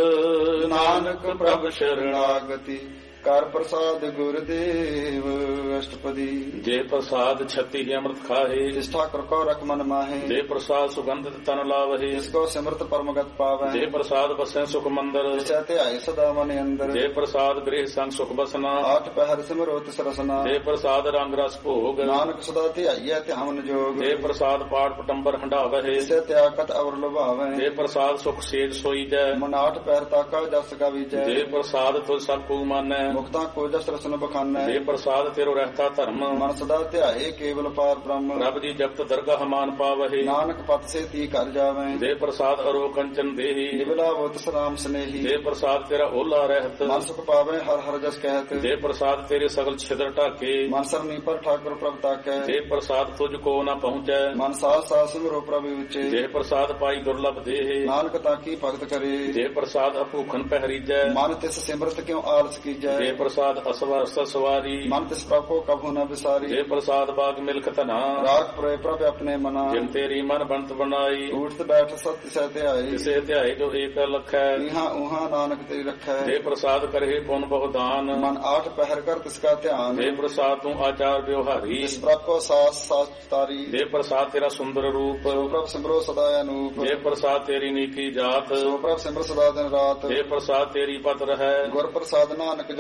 ਨਾਨਕ ਪ੍ਰਭ ਸ਼ਰਣਾਗਤੀ ਕਰ ਪ੍ਰਸਾਦ ਗੁਰਦੇਵ। ਅਸ਼ਟਪਦੀ ਜੇ ਪ੍ਰਸਾਦ ਛਤੀ ਹੀ ਅੰਮ੍ਰਿਤ ਖਾਹੇ। ਜਿਸ ਠਾਕੁਰ ਕੋ ਰਖ ਮਨ ਮਾਹੇ। ਜੇ ਪ੍ਰਸਾਦ ਸੁਗੰਧਿਤ ਤਨ ਲਾਵਹੇ। ਜਿਸ ਕੋ ਸਿਮਰਤ ਪਰਮਗਤ ਪਾਵੈ। ਜੇ ਪ੍ਰਸਾਦ ਬਸੈ ਸੁਖ ਮੰਦਰ। ਜਿਸੈ ਧਿਆਏ ਸਦਾ ਮਨ ਅੰਦਰ। ਜੇ ਪ੍ਰਸਾਦ ਗ੍ਰਹਿ ਸੰਗ ਸੁਖ ਬਸਨਾ। ਆਠ ਪਹਿਰ ਸਿਮਰੋ ਤਿਸ ਰਸਨਾ। ਜੇ ਪ੍ਰਸਾਦ ਰੰਗ ਰਸ ਭੋਗ। ਨਾਨਕ ਸਦਾ ਧਿਆਈਐ ਧਿਆਨ ਜੋਗ। ਜੇ ਪ੍ਰਸਾਦ ਪਾਠ ਪਟੰਬਰ ਹੰਡਾਵਹਿ। ਜਿਸੈ ਤਿਆਗਤ ਅਵਰ ਲੁਭਾਵੈ। ਜੇ ਪ੍ਰਸਾਦ ਸੁਖ ਸੇਜ ਸੋਈਜੈ। ਮਨ ਆਠ ਪਹਿਰ ਤਾਕਾ ਜਸ ਗਾਵੀਜੈ। ਜੇ ਪ੍ਰਸਾਦ ਤੁਧ ਸਭ ਕੋ ਮਾਨੈ। ਮੁਕਤਾ ਕੋ ਜਸ ਰਸਨ ਬਖਾਨੈ। ਜੇ ਪ੍ਰਸਾਦ ਤੇਰੋ ਰਹਿਤਾ ਧਰਮ। ਮਨ ਸਦਾ ਧਿਆਏ ਕੇਵਲ ਪਾਰ ਬ੍ਰਹਮ। ਰੱਬ ਜੀ ਜਪਤ ਦਰਗਾਹ ਮਾਨ ਪਾਵਹਿ। ਨਾਨਕ ਪਤ ਸੇ ਤੀ ਕਰ ਜਾਵੈ। ਜੇ ਪ੍ਰਸਾਦ ਅਰੋ ਕੰਚਨ ਦੇਹੀ। ਨਿਵਲਾ ਬੁੱਤ ਸਲਾਮ ਸਨੇਹੀ। ਜੇ ਪ੍ਰਸਾਦ ਤੇਰਾ ਓਲਾ ਰਹਿਤ। ਮਨ ਸੁਖ ਪਾਵੈ ਹਰ ਹਰ ਜਸ ਕਹਿਤ। ਜੇ ਪ੍ਰਸਾਦ ਤੇਰੇ ਸਗਲ ਛਿਦਰ ਢਾਕੇ। ਮਨ ਸਰਨੀ ਪਰ ਠਾਕੁਰ ਪ੍ਰਭ ਤਾਕੈ। ਜੇ ਪ੍ਰਸਾਦ ਤੁਝ ਕੋ ਨਾ ਪਹੁੰਚੈ। ਮਨ ਸਾਥ ਸਾਥ ਸਿਮਰੋ ਪ੍ਰਭ ਵਿਚੇ। ਜੇ ਪ੍ਰਸਾਦ ਪਾਈ ਦੁਰਲਭ ਦੇਹ। ਨਾਨਕ ਤਾਕੀ ਭਗਤ ਕਰੇ। ਜੇ ਪ੍ਰਸਾਦ ਅਭੂਖਨ ਪਹਿਰੀਜੈ। ਮਨ ਤਿਸ ਸਿਮਰਤ ਕਿਉ ਆਲਸ ਕੀਜੈ। ਜੇ ਪ੍ਰਸਾਦ ਅਸਵਰ ਸਵਾਰੀ। ਮਨ ਤਿਸ ਪ੍ਰਭ ਕੋ ਕਭੂ ਨ ਵਿਸਾਰੀ। ਜੇ ਪ੍ਰਸਾਦ ਬਾਗ ਮਿਲਕ ਧਨਾ। ਰਾਖ ਪ੍ਰੇ ਪ੍ਰਭ ਆਪਣੇ ਮਨਾ। ਜਿਨ ਤੇਰੀ ਮਨ ਬੰਤ ਬਣਾਈ। ਉਠਤ ਬੈਠ ਸਤ ਸਹਿ ਧਿਆਈ। ਕਿਸੇ ਧਿਆਏ ਜੋ ਏਕ ਲਖੈ। ਇਹਾਂ ਉਹਾਂ ਨਾਨਕ ਤੇਰੀ ਰਖੈ। ਜੇ ਪ੍ਰਸਾਦ ਕਰਹਿ ਪੁਨ ਬਹੁਦਾਨ। ਮਨ ਆਠ ਪਹਿਰ ਕਰ ਤਿਸ ਕਾ ਧਿਆਨ। ਜੇ ਪ੍ਰਸਾਦ ਤੂੰ ਆਚਾਰ ਵਿਵਹਾਰੀ। ਜਿਸ ਪ੍ਰਭ ਕੋ ਸਾਸ ਸਾਚ ਤਾਰੀ। ਜੇ ਪ੍ਰਸਾਦ ਤੇਰਾ ਸੁੰਦਰ ਰੂਪ। ਸੋ ਪ੍ਰਭ ਸਿਮਰੋ ਸਦਾ ਅਨੂਪ। ਜੇ ਪ੍ਰਸਾਦ ਤੇਰੀ ਨੀਕੀ ਜਾਤ। ਸੋ ਪ੍ਰਭ ਸਿਮਰ ਸਦਾ ਦਿਨ ਰਾਤ। ਜੇ ਪ੍ਰਸਾਦ ਤੇਰੀ ਪਤ ਰਹੈ। ਗੁਰ ਪ੍ਰਸਾਦ ਨਾਨਕ ਜਸ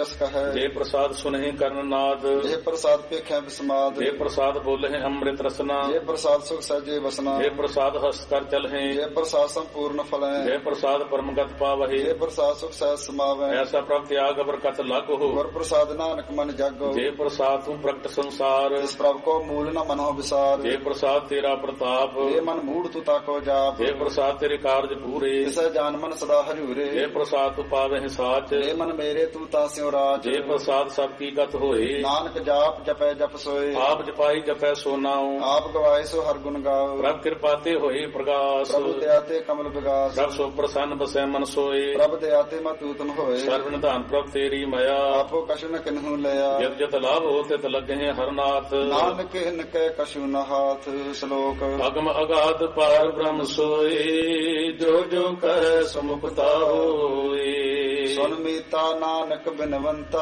ਜਸ ਕਹੈ। ਜੇ ਪ੍ਰਸਾਦ ਸੁਨਹਿ ਕਰਨ ਨਾਦ, ਜੇ ਪ੍ਰਸਾਦ ਭੇਖੈ ਬਿਸਮਾਦ। ਜੇ ਪ੍ਰਸਾਦ ਬੋਲਹਿ ਅੰਮ੍ਰਿਤ ਰਸਨਾ, ਜੇ ਪ੍ਰਸਾਦ ਸੁਖ ਸਹਿਜੇ ਵਸਨਾ। ਜੇ ਪ੍ਰਸਾਦ ਹਸ ਕਰ ਚਲਹਿ, ਜੇ ਪ੍ਰਸਾਦ ਸੰਪੂਰਨ ਫਲੈ। ਜੇ ਪ੍ਰਸਾਦ ਪਰਮਗਤ ਪਾਵਹਿ, ਜੇ ਪ੍ਰਸਾਦ ਸੁਖ ਸਹਿਜ ਸਮਾਵੈ। ਐਸਾ ਪ੍ਰਭ ਤਿਆਗ ਬਰਕਤ ਲਾਗੋ। ਗੁਰ ਪ੍ਰਸਾਦ ਨਾਨਕ ਮਨ ਜਾਗੋ। ਜੇ ਪ੍ਰਸਾਦ ਤੂੰ ਪ੍ਰਗਟ ਸੰਸਾਰ, ਇਸ ਪ੍ਰਭ ਕੋ ਮੂਲ ਨ ਮਨੋ ਵਿਸਾਰ। ਜੇ ਪ੍ਰਸਾਦ ਤੇਰਾ ਪ੍ਰਤਾਪ, ਜੇ ਮਨ ਮੂੜ ਤੂ ਤਾਕੋ ਜਾਪ। ਜੇ ਪ੍ਰਸਾਦ ਤੇਰੇ ਕਾਰਜ ਪੂਰੇ, ਤਿਸੈ ਜਾਨ ਮਨ ਸਦਾ ਹਰਿਉਰੇ। ਜੇ ਪ੍ਰਸਾਦ ਤੂੰ ਪਾਵਹਿ ਸਾਚ, ਜੇ ਮਨ ਮੇਰੇ ਤੂ ਤਾਸਿਉ ਰਾਜ। ਜੇ ਪ੍ਰਸਾਦ ਸਭ ਕੀ ਗਤ ਹੋਏ, ਨਾਨਕ ਜਾਪ ਜਪੈ ਜਪ ਸੋਏ। ਆਪ ਜਪਾਈ ਜਪੈ ਸੋ ਨਾਉ। ਆਪ ਗਵਾਏ ਸੋ ਹਰ ਗੁਣ ਗਾਓ। ਪ੍ਰਭ ਕਿਰਪਾ ਤੇ ਹੋਏ ਪ੍ਰਗਾਸ, ਪ੍ਰਭ ਦਇਆ ਤੇ ਕਮਲ ਵਿਗਾਸ। ਪ੍ਰਭ ਸੋ ਪ੍ਰਸੰਨ ਬਸੈ ਮਨ ਸੋਏ। ਪ੍ਰਭ ਦਇਆ ਤੇ ਮਤੂਤਨ ਹੋਏ। ਸਰਵ ਨਿਧਾਨ ਪ੍ਰਭ ਤੇਰੀ ਮਾਇਆ, ਆਪੋ ਕਛੁ ਨ ਕਿਨਹੂ ਲਿਆ। ਜਦ ਜਦ ਲਾਭ ਹੋ ਤਿਤ ਲੱਗਹਿ ਹਰਨਾਥ। ਨਾਨਕ ਹਿਨ ਕੈ ਕਛੁ ਨ ਹਾਥ। ਸ਼ਲੋਕ ਅਗਮ ਅਗਾਧ ਪਾਰ ਬ੍ਰਹਮ ਸੋਏ, ਜੋ ਜੋ ਕਰੈ ਸੁਮੁਕਤਾ ਹੋਏ। ਸੁਨ ਮੀਤਾ ਨਾਨਕ ਬਿਨਵੰਤਾ,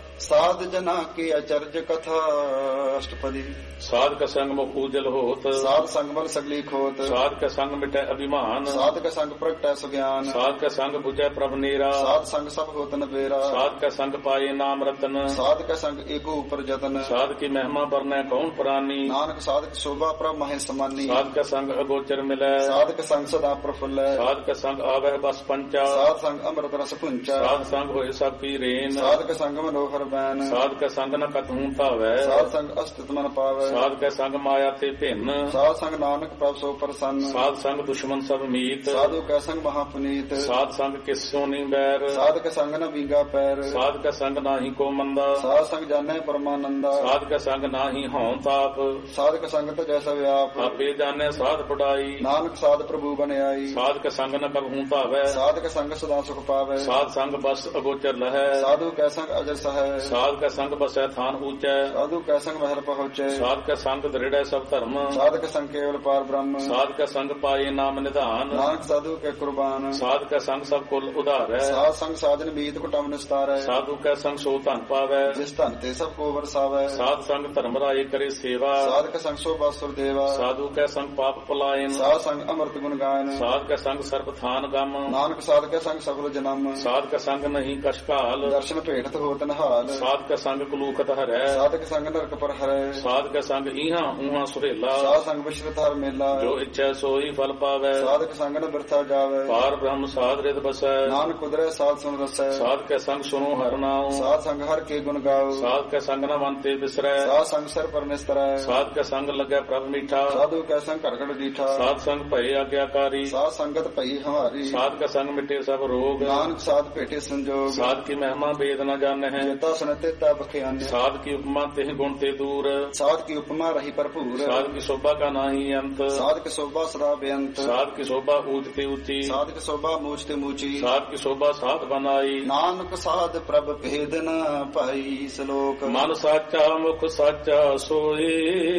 ਸਾਧ ਜਨਾ ਕੀ ਅਚਰਜ ਕਥਾ। ਅਸ਼ਟਪਦੀ। ਸਾਧਕ ਸੰਗ ਮੁਖ ਉਜਲ ਹੋਤ, ਸਾਧ ਸੰਗ ਮਲ ਸਗਲੀ ਖੋਤ। ਸਾਧਕ ਸੰਗ ਮਿਟੈ ਅਭਿਮਾਨ, ਸਾਧਕ ਸੰਗ ਪ੍ਰਗਟੈ ਸੁਗਿਆਨ। ਸਾਧਕ ਸੰਗ 부ਜੈ ਪ੍ਰਭ ਨੀਰਾ, ਸਾਧ ਸੰਗ ਸਭ ਹੋਤ ਨਬੇਰਾ। ਸਾਧਕ ਸੰਗ ਪਾਏ ਨਾਮ ਰਤਨ, ਸਾਧਕ ਸੰਗ ਏਕੋ ਉਪਰ ਜਤਨ। ਸਾਧਕੀ ਮਹਿਮਾ ਬਰਨੈ ਕੌਣ ਪ੍ਰਾਨੀ, ਨਾਨਕ ਸਾਧਕ ਸ਼ੋਭਾ ਪ੍ਰਭ ਮਹੇ ਸਮਾਨੀ। ਸਾਧਕ ਸੰਗ ਅਗੋਚਰ ਮਿਲੈ, ਸਾਧਕ ਸੰਗ ਸਦਾ ਪ੍ਰਫੁੱਲੈ। ਸਾਧਕ ਸੰਗ ਆਵਹਿ ਬਸ ਪੰਚਾ, ਸਾਧ ਸੰਗ ਅੰਮ੍ਰਿਤ ਰਸ ਪੁੰਚਾ। ਸਾਧ ਸੰਗ ਹੋਏ ਸਭ ਕੀ ਰੇਨ, ਸਾਧਕ ਸੰਗ ਮਨੋਹਰ ਬੈਨ। ਸਾਧਕ ਸੰਗ ਨ ਕਤਹੂ ਧਾਵੈ, ਸਾਧ ਸੰਗ ਅਸਤਿਤ ਮਨ ਪਾਵੈ। ਸਾਧਕ ਸੰਗ ਮਾਇਆ ਤੇ ਭਿੰਨ, ਸਾਧ ਸੰਗ ਨਾਨਕ ਪ੍ਰਭ ਸੋ ਪ੍ਰਸੰਨ। ਸਾਧ ਸੰਗ ਦੁਸ਼ਮਨ ਸਭ ਮੀਤ, ਸਾਧੂ ਕੈ ਸੰਗ ਮਹਾ ਪੁਨੀਤ। ਸਾਧ ਸੰਗ ਕਿਸੋ ਨੀ ਬੈਰ, ਸਾਧਕ ਸੰਗ ਨ ਵਿੰਗਾ ਪੈਰ। ਸਾਧਕ ਸੰਗ ਨਾਹੀ ਕੋ ਮੰਦਾ, ਸਾਧ ਸੰਗ ਜਾਣੈ ਪਰਮਾਨੰਦਾ। ਸਾਧਕ ਸੰਗ ਨਾਹੀ ਹਉ ਤਾਪ, ਸਾਧਕ ਸੰਗ ਤੇ ਜੈਸਾ ਵਿਆਪ। ਆਪੇ ਜਾਣੈ ਸਾਧ ਪੜਾਈ, ਨਾਨਕ ਸਾਧ ਪ੍ਰਭੂ ਬਣਾਈ। ਸਾਧਕ ਸੰਗ ਨ ਕਬਹੂ ਧਾਵੈ, ਸਾਧਕ ਸੰਗ ਸਦਾ ਸੁਖ ਪਾਵੈ। ਸਾਧ ਸੰਗ ਬਸ ਅਗੋਚਰ ਲਹੈ, ਸਾਧੂ ਕੈ ਸੰਗ ਅਜਰ ਸਹੈ। ਸਾਧਕ ਸੰਗ ਬਸੈ ਥਾਨ ਊਚੈ, ਸਾਧੂ ਕੈ ਸੰਗ ਮਹਿਲ ਪਹੁੰਚੈ। ਸਾਧਕ ਸੰਗ ਦ੍ਰਿੜੈ ਸਭ ਧਰਮ, ਸਾਧਕ ਸੰਗ ਕੇਵਲ ਪਾਰ ਬ੍ਰਹਮ। ਸਾਧਕ ਸੰਗ ਪਾਏ ਨਾਮ ਨਿਧਾਨ, ਨਾਨਕ ਸਾਧੂ ਕੈ ਕੁਰਬਾਨ। ਸਾਧਕ ਸੰਗ ਸਭ ਕੁਲ ਉਧਾਰੈ, ਸਾਧ ਸੰਗ ਸਾਜਨ ਮੀਤ ਕੁਟਮ ਨਿਸਤਾਰੈ। ਸਾਧੂ ਕੈ ਸੰਗ ਸੋ ਧਨ ਪਾਵੈ, ਜਿਸ ਧਨ ਤੇ ਸਭ ਕੋ ਵਰਸਾਵੈ। ਸਾਧ ਸੰਗ ਧਰਮ ਰਾਏ ਕਰੇ ਸੇਵਾ, ਸਾਧਕ ਸੰਗ ਸੋ ਬਾਸੁਰ ਦੇਵਾ। ਸਾਧੂ ਕੈ ਸੰਗ ਪਾਪ ਪਲਾਇਨ, ਸਾਧ ਸੰਗ ਅੰਮ੍ਰਿਤ ਗੁਣ ਗਾਇਨ। ਸਾਧ ਕੈ ਸੰਗ ਸਰਬ ਥਾਨ ਗਮ, ਨਾਨਕ ਸਾਧ ਕੈ ਸੰਗ ਸਗਲ ਜਨਮ। ਸਾਧਕ ਸੰਗ ਨਹੀਂ ਕਛ ਕਾਲ, ਦਰਸ਼ਨ ਭੇਟਤ ਹੋਤ ਨਹਾਲ। ਸਾਧਕ ਸੰਗ ਕਲੂਖਤ ਹਰੈ, ਸਾਧਕ ਸੰਗ ਨਰਕ ਪਰ ਹਰੈ। ਸਾਧਕ ਸੰਗ ਇਹਾਂ ਉਹਾਂ ਸੁਹੇਲਾ, ਸਾਧ ਸੰਗ ਵਿਸ਼ਰਤ ਹਰ ਮੇਲਾ। ਜੋ ਇੱਛੈ ਸੋਈ ਫਲ ਪਾਵੈ, ਸਾਧਕ ਸੰਗ ਨ ਬਿਰਥਾ ਜਾਵੈ। ਪਾਰ ਬ੍ਰਹਮ ਸਾਧ ਰਿਤ ਬਸੈ, ਨਾਨਕ ਉਦਰੈ ਸਾਧ ਸੁਨ ਰਸੈ। ਸਾਧਕ ਸੰਗ ਸੁਨੋ ਹਰਿ ਨਾਉ, ਸਾਧ ਸੰਗ ਹਰ ਕੇ ਗੁਣ ਗਾਓ। ਸਾਧਕ ਸੰਗ ਨ ਮਨ ਤੇ ਬਿਸਰੈ, ਸਾਧ ਸੰਗ ਸਿਰ ਪਰ ਨਿਸਤਰੈ। ਸਾਧਕ ਸੰਗ ਲੱਗੈ ਪ੍ਰਭ ਮੀਠਾ, ਸਾਧੂ ਕੈ ਸੰਗ ਘੜ ਘੜ ਡੀਠਾ। ਸਾਧ ਸੰਗ ਭਏ ਆਗਿਆਕਾਰੀ, ਸਾਧ ਸੰਗਤ ਭਈ ਹਮਾਰੀ। ਸਾਧਕ ਸੰਗ ਮਿਟੇ ਸਭ ਰੋਗ, ਨਾਨਕ ਸਾਧ ਭੇਟੇ ਸੰਜੋਗ। ਸਾਧ ਕੀ ਮਹਿਮਾ ਬੇਦ ਨ ਜਾਣਹਿ, ਚੇਤਾ ਸੁਨਤੇ ਤਾ ਬਖਿਆਨਿ। ਸਾਧ ਕੀ ਉਪਮਾ ਤਿਹ ਗੁਣ ਤੇ ਦੂਰ, ਸਾਧ ਕੀ ਉਪਮਾ ਰਹੀ ਭਰਪੂਰ। ਸਾਧ ਕੀ ਸ਼ੋਭਾ ਕਾ ਨਾਹੀ ਅੰਤ, ਸਾਧ ਕੀ ਸ਼ੋਭਾ ਸਦਾ ਬੇਅੰਤ। ਸਾਧ ਕੀ ਸ਼ੋਭਾ ਊਚ ਤੇ ਉੱਚੀ, ਸਾਧ ਕੀ ਸ਼ੋਭਾ ਮੂਚ ਤੇ ਮੂਚੀ। ਸਾਧ ਕੀ ਸ਼ੋਭਾ ਸਾਧ ਬਨਾਈ, ਨਾਨਕ ਸਾਧ ਪ੍ਰਭ ਭੇਦ ਨ ਭਾਈ। ਸ਼ਲੋਕ ਮਨ ਸਾਚਾ ਮੁਖ ਸਾਚਾ ਸੋਏ,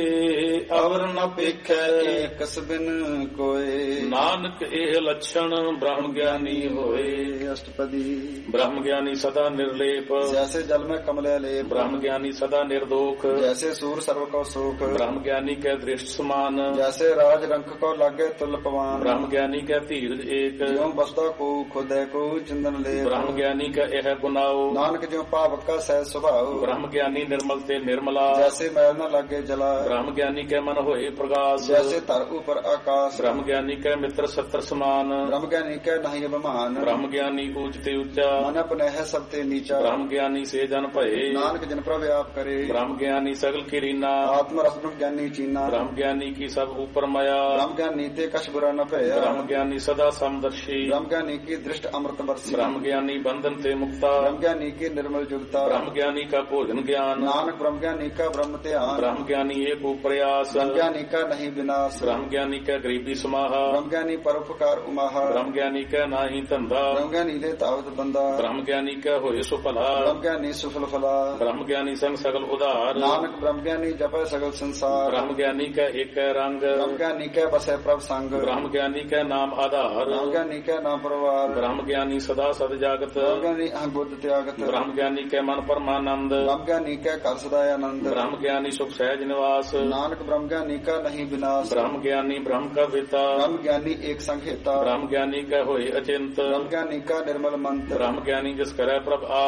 ਅਵਰ ਨ ਪੇਖੈ ਏਕਸ ਬਿਨ ਕੋਏ। ਨਾਨਕ ਇਹ ਲੱਛਣ ਬ੍ਰਹਮ ਗਿਆਨੀ ਹੋਏ। ਅਸ਼ਟਪਦੀ। ਬ੍ਰਹਮ ਗਿਆਨੀ ਸਦਾ ਨਿਰਲੇਪ, ਜੈਸੇ ਜਲ ਮੈਂ ਕਮਲੇ ਲੇਪ। ਬ੍ਰਹਮ ਗਿਆਨੀ ਸਦਾ ਨਿਰਦੋਖ, ਜੈਸੇ ਸੂਰ ਸਰਵ ਕੋ ਸੁਖ। ਬ੍ਰਹਮ ਗਿਆਨੀ ਕੈ ਦ੍ਰਿਸ਼ਟ ਸਮਾਨ, ਜੈਸੇ ਰਾਜ ਰੰਖ ਕੋ ਲਾਗੇ ਤੁਲ ਪਵਾਨ। ਬ੍ਰਹਮ ਗਿਆਨੀ ਕੈ ਧੀਰਜ ਏਕ, ਜਿਉ ਬਸਦਾ ਕੋ ਖੁਦੈ ਕੋ ਚਿੰਦਨ ਲੇ। ਬ੍ਰਹਮ ਗਿਆਨੀ ਕੈ ਇਹ ਗੁਨਾਓ, ਨਾਨਕ ਜਿਉ ਭਾਵਕ ਕਾ ਸਹਿ ਸੁਭਾਉ। ਬ੍ਰਹਮ ਗਿਆਨੀ ਨਿਰਮਲ ਤੇ ਨਿਰਮਲਾ, ਜੈਸੇ ਮੈਲ ਨ ਲਾਗੇ ਜਲਾ। ਬ੍ਰਹਮ ਗਿਆਨੀ ਕੈ ਮਨ ਹੋਏ ਪ੍ਰਗਾਸ, ਜੈਸੇ ਧਰ ਉਪਰ ਆਕਾਸ਼। ਬ੍ਰਹਮ ਗਿਆਨੀ ਕੈ ਮਿੱਤਰ ਸਤਰ ਸਮਾਨ, ਬ੍ਰਹਮ ਗਿਆਨੀ ਕੈ ਨਹੀਂ ਅਭਿਮਾਨ। ਬ੍ਰਹਮ ਗਿਆਨੀ ਊਚ ਤੇ ਉੱਚਾ, ਮਨ ਆਪਣਹਿ ਸਭ ਤੇ ਨੀਚਾ। ਬ੍ਰਹਮ ਗਿਆਨੀ ਸੇ ਜਨ ਭਏ, ਨਾਨਕ ਜਿਨ ਪ੍ਰਭ ਆਪ ਕਰੇ। ਬ੍ਰਹਮ ਗਿਆਨੀ ਸਗਲ ਕੀ ਰੀਨਾ, ਆਤਮ ਰਸ ਬ੍ਰਹਮ ਗਿਆਨੀ ਚੀਨਾ। ਬ੍ਰਹਮ ਗਿਆਨੀ ਕੀ ਸਭ ਉਪਰ ਮਾਇਆ, ਬ੍ਰਹਮ ਗਿਆਨੀ ਤੇ ਕਛ ਬੁਰਾ ਨ ਭਇਆ। ਬ੍ਰਹਮ ਗਿਆਨੀ ਸਦਾ ਸਮਦਰਸ਼ੀ, ਬ੍ਰਹਮ ਗਿਆਨੀ ਕੀ ਦ੍ਰਿਸ਼ਟ ਅੰਮ੍ਰਿਤ ਬਰਸੀ। ਬ੍ਰਹਮ ਗਿਆਨੀ ਬੰਧਨ ਤੇ ਮੁਕਤਾ, ਬ੍ਰਹਮ ਗਿਆਨੀ ਕੀ ਨਿਰਮਲ ਜੁਗਤਾ। ਬ੍ਰਹਮ ਗਿਆਨੀ ਕਾ ਭੋਜਨ ਗਿਆਨ, ਨਾਨਕ ਬ੍ਰਹਮ ਗਿਆਨੀ ਕਾ ਬ੍ਰਹਮ ਧਿਆਨ। ਬ੍ਰਹਮ ਗਿਆਨੀ ਏਕ ਉਪਰਿਆਸ, ਬ੍ਰਹਮ ਗਿਆਨੀ ਕਾ ਨਹੀਂ ਵਿਨਾਸ਼। ਬ੍ਰਹਮ ਗਿਆਨੀ ਕੈ ਗਰੀਬੀ ਸਮਾਹਾ, ਬ੍ਰਹਮ ਗਿਆਨੀ ਪਰਉਪਕਾਰ ਉਮਾਹਾ। ਬ੍ਰਹਮ ਗਿਆਨੀ ਕੈ ਨਾਹੀ ਧੰਦਾ, ਬ੍ਰਹਮ ਗਿਆਨੀ ਦੇ ਤਾਵਤ ਬੰਦਾ। ਬ੍ਰਹਮ ਗਿਆਨੀ ਕੈ ਹੋਏ ਸੋ ਭਲਾ, ਬ੍ਰਹਮ ਗਿਆਨੀ ਸੁਫਲ ਫਲਾ। ਬ੍ਰਹਮ ਗਿਆਨੀ ਸੰਗ ਸਗਲ ਉਧਾਰ, ਨਾਨਕ ਬ੍ਰਹਮ ਗਿਆਨੀ ਜਪੈ ਸਗਲ ਸੰਸਾਰ। ਬ੍ਰਹਮ ਗਿਆਨੀ ਕੈ ਏਕੈ ਰੰਗ, ਬ੍ਰਹਮ ਗਿਆਨੀ ਕੈ ਬਸੈ ਪ੍ਰਭ ਸੰਗ। ਬ੍ਰਹਮ ਗਿਆਨੀ ਕੈ ਨਾਮ ਆਧਾਰ, ਬ੍ਰਹਮ ਗਿਆਨੀ ਕੈ ਨਾਮ ਪਰਵਾਰ। ਬ੍ਰਹਮ ਗਿਆਨੀ ਸਦਾ ਸਦ ਜਾਗਤ, ਬ੍ਰਹਮ ਗਿਆਨੀ ਅਹੰ ਬੁੱਧ ਤਿਆਗਤ। ਬ੍ਰਹਮ ਗਿਆਨੀ ਕੈ ਮਨ ਪਰਮਾਨੰਦ, ਬ੍ਰਹਮ ਗਿਆਨੀ ਕੈ ਘਰ ਸਦਾ ਆਨੰਦ। ਬ੍ਰਹਮ ਗਿਆਨੀ ਸੁਖ ਸਹਿਜ ਨਿਵਾਸ, ਨਾਨਕ ਬ੍ਰਹਮ ਗਿਆਨੀ ਕਾ ਨਹੀਂ ਵਿਨਾਸ਼। ਬ੍ਰਹਮ ਗਿਆਨੀ ਬ੍ਰਹਮ ਕਾ ਵੇਤਾ, ਬ੍ਰਹਮ ਗਿਆਨੀ ਏਕ ਸੰਘ ਹੇਤਾ। ਬ੍ਰਹਮ ਗਿਆਨੀ ਕੈ ਹੋਏ ਅਚਿੰਤ, ਬ੍ਰਹਮ ਗਿਆਨੀ ਕਾ ਨਿਰਮਲ ਮੰਤ। ਬ੍ਰਹਮ ਗਿਆਨੀ ਜਿਸ ਕਰੈ ਪ੍ਰਭ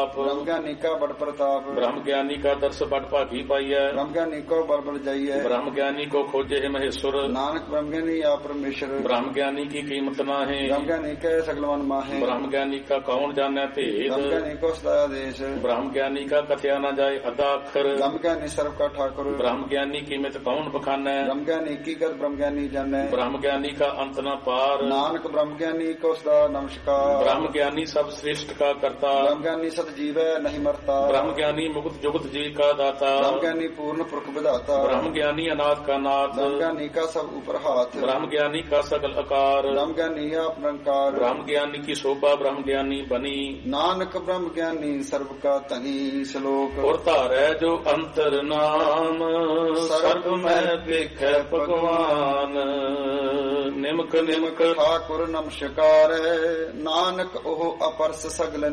ਆਪ। ਬ੍ਰਹਮ ਗਿਆਨੀ ਕਾ ਬੜ ਪ੍ਰਤਾਪ। ਬ੍ਰਹਮ ਗਿਆਨੀ ਕਾ ਦਰਸ ਬੜ ਭਾਗੀ ਪਾਈਐ। ਬ੍ਰਹਮ ਗਿਆਨੀ ਕੋ ਬਲ ਬਲ ਜਾਈਐ। ਬ੍ਰਹਮ ਗਿਆਨੀ ਕੋ ਖੋਜੇ ਹੈ ਮਹੇਸ਼ਵਰ। ਨਾਨਕ ਬ੍ਰਹਮ ਗਿਆਨੀ ਆ ਪਰਮੇਸ਼ਰ। ਬ੍ਰਹਮ ਗਿਆਨੀ ਕੀ ਕੀਮਤ ਨਾਹੀਂ। ਬ੍ਰਹਮ ਗਿਆਨੀ ਕੈ ਸਗਲ ਮਨ ਮਾਹੇ। ਬ੍ਰਹਮ ਗਿਆਨੀ ਕਾ ਕੌਣ ਜਾਣੈ ਭੇਦ। ਬ੍ਰਹਮ ਗਿਆਨੀ ਕੋ ਸਦਾ ਆਦੇਸ਼। ਬ੍ਰਹਮ ਗਿਆਨੀ ਕਾ ਕਥਿਆ ਨਾ ਜਾਏ ਅਦਾ ਅੱਖਰ। ਬ੍ਰਹਮ ਗਿਆਨੀ ਸਰਬ ਕਾ ਠਾਕੁਰ। ਬ੍ਰਹਮ ਗਿਆਨੀ ਕੀਮਤ ਕੌਣ ਬਖਾਨੈ। ਬ੍ਰਹਮ ਗਿਆਨੀ ਕੀ ਕਰ ਬ੍ਰਹਮ ਗਿਆਨੀ ਜਾਣੈ। ਬ੍ਰਹਮ ਗਿਆਨੀ ਕਾ ਅੰਤ ਨਾ ਪਾਰ। ਨਾਨਕ ਬ੍ਰਹਮ ਗਿਆਨੀ ਕੋ ਸਦਾ ਨਮਸਕਾਰ। ਬ੍ਰਹਮ ਗਿਆਨੀ ਸਭ ਸ੍ਰਿਸ਼ਟ ਕਾ ਕਰਤਾ। ਬ੍ਰਹਮ ਗਿਆਨੀ ਸਤ ਜੀਵੈ ਨਹੀਂ ਮਰਤਾ। ਬ੍ਰਹਮ ਗਿਆਨੀ ਮੁਕਤ ਜੁਗਤ ਜੀ ਕਾ ਦਾਤਾ। ਬ੍ਰਹਮ ਗਿਆਨੀ ਪੂਰਨ ਪੁਰਖ ਵਿਧਾਤਾ। ਬ੍ਰਹਮ ਗਿਆਨੀ ਅਨਾਥ ਕਾ ਨਾਥ। ਬ੍ਰਹਮ ਗਿਆਨੀ ਕਾ ਸਭ ਉਪਰ ਹਾਥ। ਬ੍ਰਹਮ ਗਿਆਨੀ ਕਾ ਸਗਲ ਆਕਾਰ। ਬ੍ਰਹਮ ਗਿਆਨੀ ਆਪ ਨਿਰੰਕਾਰ। ਬ੍ਰਹਮ ਗਿਆਨੀ ਕੀ ਸ਼ੋਭਾ ਬ੍ਰਹਮ ਗਿਆਨੀ ਬਨੀ। ਨਾਨਕ ਬ੍ਰਹਮ ਗਿਆਨੀ ਸਰਬ ਕਾ ਧਨੀ। ਸ਼ਲੋਕ ਔਰ ਧਾਰੈ ਜੋ ਅੰਤਰ ਨਾਮ। ਸਰਬ ਮੈਂ ਵੇਖੈ ਭਗਵਾਨ। ਨਿਮਕ ਨਿਮਕ ਠਾਕੁਰ ਨਮਸਕਾਰੈ। ਨਾਨਕ ਉਹ ਅਪਰਸ ਸਗਲ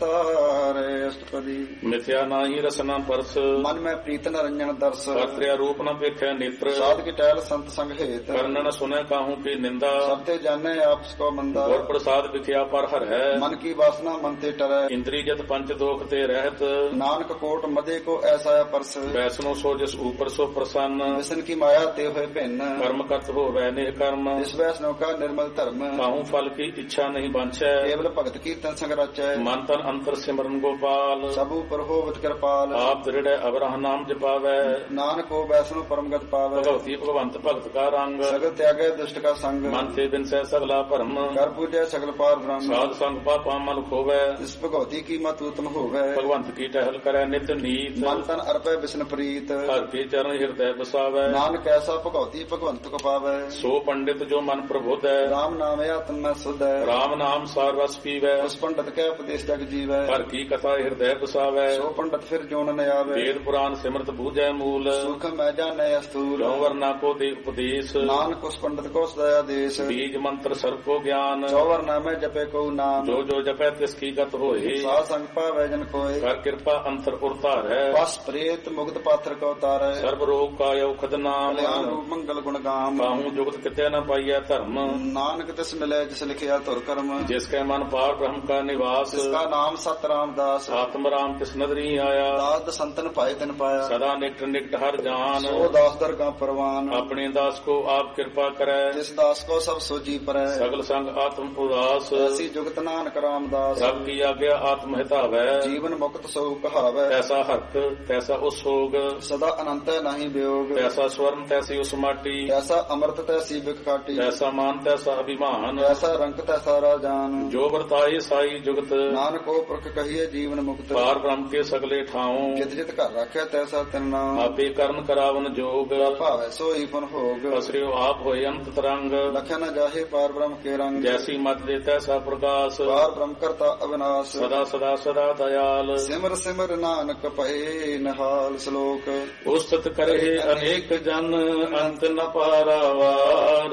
ਨਿਸਤਾਰੈ। ਅਸ਼ਟਪਦੀ ਮਿਥਿਆ ਨਾਹੀ ਰਸਨਾ ਪਰਸ। ਮਨ ਮੈਂ ਪ੍ਰੀਤ ਨਰੰਜਨ ਦਰਸ। ਕਰਤਿਆ ਰੂਪ ਨ ਵੇਖੈ ਨੇਤਰ। ਸਾਧ ਕੀ ਟਹਿਲ ਸੰਤ ਸੰਗ ਹੇਤ। ਕਰਨ ਨ ਸੁਨੈ ਕਾਹੂ ਕੀ ਨਿੰਦਾ। ਸਭ ਤੇ ਜਾਣੈ ਆਪਸ ਕੋ ਮੰਦਾ। ਗੁਰ ਪ੍ਰਸਾਦ ਵਿਖਿਆ ਪਰ ਹਰ ਹੈ। ਮਨ ਕੀ ਵਾਸਨਾ ਮਨ ਤੇ ਟਰੈ। ਇੰਦਰੀ ਜਤ ਪੰਚ ਦੋਖ ਤੇ ਰਹਿਤ। ਨਾਨਕ ਕੋਟ ਮਦੇ ਕੋ ਐਸਾ ਅਪਰਸ। ਵੈਸਨੋ ਸੋ ਜਿਸ ਊਪਰ ਸੋ ਪ੍ਰਸੰਨ। ਵਿਸ਼ਨ ਕੀ ਮਾਇਆ ਤੇ ਹੋਏ ਭਿੰਨ। ਕਰਮ ਕਰਤ ਹੋਵੈ ਨਿਹ ਕਰਮ। ਇਸ ਵੈਸਨੋ ਕਾ ਨਿਰਮਲ ਧਰਮ। ਕਾਹੂ ਫਲ ਕੀ ਇੱਛਾ ਨਹੀਂ ਬਾਂਛੈ। ਕੇਵਲ ਭਗਤ ਕੀਰਤਨ ਸੰਗ ਰਚੈ। ਮਨ ਤਨ ਅੰਤਰ ਸਿਮਰਨ ਗੋਪਾਲ। ਸਭ ਉਪਰ ਹੋਵਤ ਕਿਰਪਾਲ। ਆਪ ਦ੍ਰਿੜੈ ਅਵਰਹ ਨਾਮ ਜਪਾਵੈ। ਨਾਨਕ ਕੋ ਵੈਸਨੋ ਪਰਮਗਤ ਪਾਵੈ। ਭਗਵਤੀ ਭਗਵੰਤ ਭਗਤ ਕਾ ਰੰਗ। ਸਗਲ ਤਿਆਗੈ ਦੁਸ਼ਟ ਕਾ ਸੰਗ। ਮਨ ਤੇ ਬਿਨਸੈ ਸਗਲਾ ਭਰਮ। ਕਰ ਪੂਜੈ ਸਗਲ ਪਾਰ ਬ੍ਰਹਮ। ਸਾਧ ਸੰਗ ਪਾਪਾ ਮਨ ਖੋਵੈ। ਇਸ ਭਗਵਤੀ ਕੀ ਮਤ ਉਤਮ ਹੋਵੈ। ਭਗਵੰਤ ਕੀ ਟਹਿਲ ਕਰੈ ਨਿਤ ਨੀਤ। ਮਨ ਤਨ ਅਰਪੈ ਬਿਸ਼ਨ ਪ੍ਰੀਤ। ਹਰ ਕੇ ਚਰਨ ਹਿਰਦੈ ਬਸਾਵੈ। ਨਾਨਕ ਐਸਾ ਭਗਵਤੀ ਭਗਵੰਤ ਕੋ ਪਾਵੈ। ਸੋ ਪੰਡਿਤ ਜੋ ਮਨ ਪ੍ਰਬੁੱਧ ਹੈ। ਰਾਮ ਨਾਮ ਆਤਮ ਮੈਂ ਸੁਧ ਹੈ। ਰਾਮ ਨਾਮ ਸਾਰ ਰਸ ਪੀਵੈ। ਉਸ ਪੰਡਤ ਕੈ ਉਪਦੇਸ਼ ਜਗ ਜੀਵੈ। ਹਰ ਕੀ ਕਥਾ ਹਿਰਦੈ ਬਸਾਵੈ। ਸੋ ਪੰਡਤ ਫਿਰ ਜੋਨ ਨ ਆਵੈ। ਵੇਦ ਪੁਰਾਨ ਸਿਮਰਤ ਬੂਝੈ ਮੂਲ। ਸੁਖ ਮੈਂ ਜਾਣੈ ਅਸਤੂਲ। ਜੋ ਵਰਨਾ ਕੋ ਦੇ ਉਪਦੇਸ਼। ਨਾਨਕ ਉਸ ਪੰਡਤ ਕੋ ਸਦਾ ਆਦੇਸ਼। ਬੀਜ ਮੰਤਰ ਸਰਬ ਕੋ ਗਿਆਨ। ਚੌਵਰ ਨਾਮੈ ਜਪੇ ਕੋ ਨਾਮ। ਜੋ ਜੋ ਜਪੈ ਤਿਸ ਕੀ ਗਤ ਹੋਏ। ਸਾਧ ਸੰਗ ਪਾਵੈ ਜਨ ਕੋਇ। ਕਰ ਕਿਰਪਾ ਅੰਤਰ ਉਰ ਧਾਰੈ। ਬਸ ਪ੍ਰੇਤ ਮੁਕਤ ਪਾਥਰ ਕੋ ਤਾਰੈ। ਸਰਬ ਰੋਗ ਕਾ ਔਖਦ ਨਾਮ। ਕਲਿਆਣ ਰੂਪ ਮੰਗਲ ਗੁਣ ਗਾਮ। ਕਾਹੂ ਜੁਗਤ ਕਿਤੈ ਨ ਪਾਈਐ ਧਰਮ। ਨਾਨਕ ਤਿਸ ਮਿਲੈ ਜਿਸ ਲਿਖਿਆ ਧੁਰ ਕਰਮ। ਜਿਸ ਕੈ ਮਨ ਪਾਰ ਬ੍ਰਹਮ ਕਾ ਨਿਵਾਸ। ਜਿਸ ਕਾ ਨਾਮ ਸਤ ਰਾਮਦਾਸ। ਆਤਮ ਰਾਮ ਤਿਸ ਨਦਰੀ ਆਇਆ। ਦਾਸ ਸੰਤਨ ਭਾਇ ਤਿਨ ਪਾਇਆ। ਸਦਾ ਨਿਕਟ ਨਿਕਟ ਹਰ ਜਾਨ। ਸੋ ਦਾਸ ਦਰਗਾ ਪਰਵਾਨ। ਆਪਣੇ ਦਾਸ ਕੋ ਆਪ ਕਿਰਪਾ ਕਰੈ। ਜਿਸ ਦਾਸ ਕੋ ਸਭ ਸੋਜੀ ਪਰੈ। ਸਗਲ ਸੰਗ ਆਤਮ ਉਦਾਸ। ਐਸੀ ਜੁਗਤ ਨਾਨਕ ਰਾਮਦਾਸ। ਸਭ ਕੀ ਆਗਿਆ ਆਤਮ ਹਿਤਾਵੈ। ਜੀਵਨ ਮੁਕਤ ਸੋ ਕਹਾਵੈ। ਤੈਸਾ ਹਰਖ ਤੈਸਾ ਉਸ ਸੋਗ। ਸਦਾ ਅਨੰਤ ਨਹੀਂ ਵਿਯੋਗ। ਤੈਸਾ ਸਵਰਨ ਤੈਸੀ ਉਸ ਮਾਟੀ। ਤੈਸਾ ਅੰਮ੍ਰਿਤ ਤੈਸੀ ਬਿਖ ਕਾਟੀ। ਤੈਸਾ ਮਾਨ ਤੈਸਾ ਅਭਿਮਾਨ। ਤੈਸਾ ਰੰਗ ਤੈਸਾ ਰਾਜਾਨ। ਜੋ ਵਰਤਾਏ ਸਾਈ ਜੁਗਤ। ਨਾਨਕ ਉਹ ਪੁਰਖ ਕਹੀਏ ਜੀਵਨ ਮੁਕਤ। ਪਾਰ ਬ੍ਰਹਮ ਕੇ ਸਗਲੇ ਠਾਉ। ਜਿਤ ਜਿਤ ਘਰ ਰੱਖਿਆ ਤੈਸਾ ਤਿਨ ਨਾਮ। ਆਪੇ ਕਰਨ ਕਰਾਵਨ ਜੋਗ। ਭਾਵੈ ਸੋਈ ਪੁਨ ਭੋਗ। ਅਸਰਿਓ ਆਪ ਹੋਏ ਅੰਤ ਤਰੰਗ। ਲਖਿਆ ਨ ਜਾਹੇ ਪਾਰ ਬ੍ਰਹਮ ਕੇ ਰੰਗ। ਜੈਸੀ ਮਤ ਦੇ ਤੈਸਾ ਪ੍ਰਕਾਸ਼। ਪਾਰ ਬ੍ਰਹਮ ਕਰਤਾ ਅਵਿਨਾਸ਼। ਸਦਾ ਸਦਾ ਸਦਾ ਦਇਆਲ। ਸਿਮਰ ਸਿਮਰ ਨਾਨਕ ਭਏ ਨਿਹਾਲ। ਸ਼ਲੋਕ ਉਸਤਤ ਕਰੇ ਅਨੇਕ ਜਨ ਅੰਤ ਨ ਪਾਰਾਵਾਰ।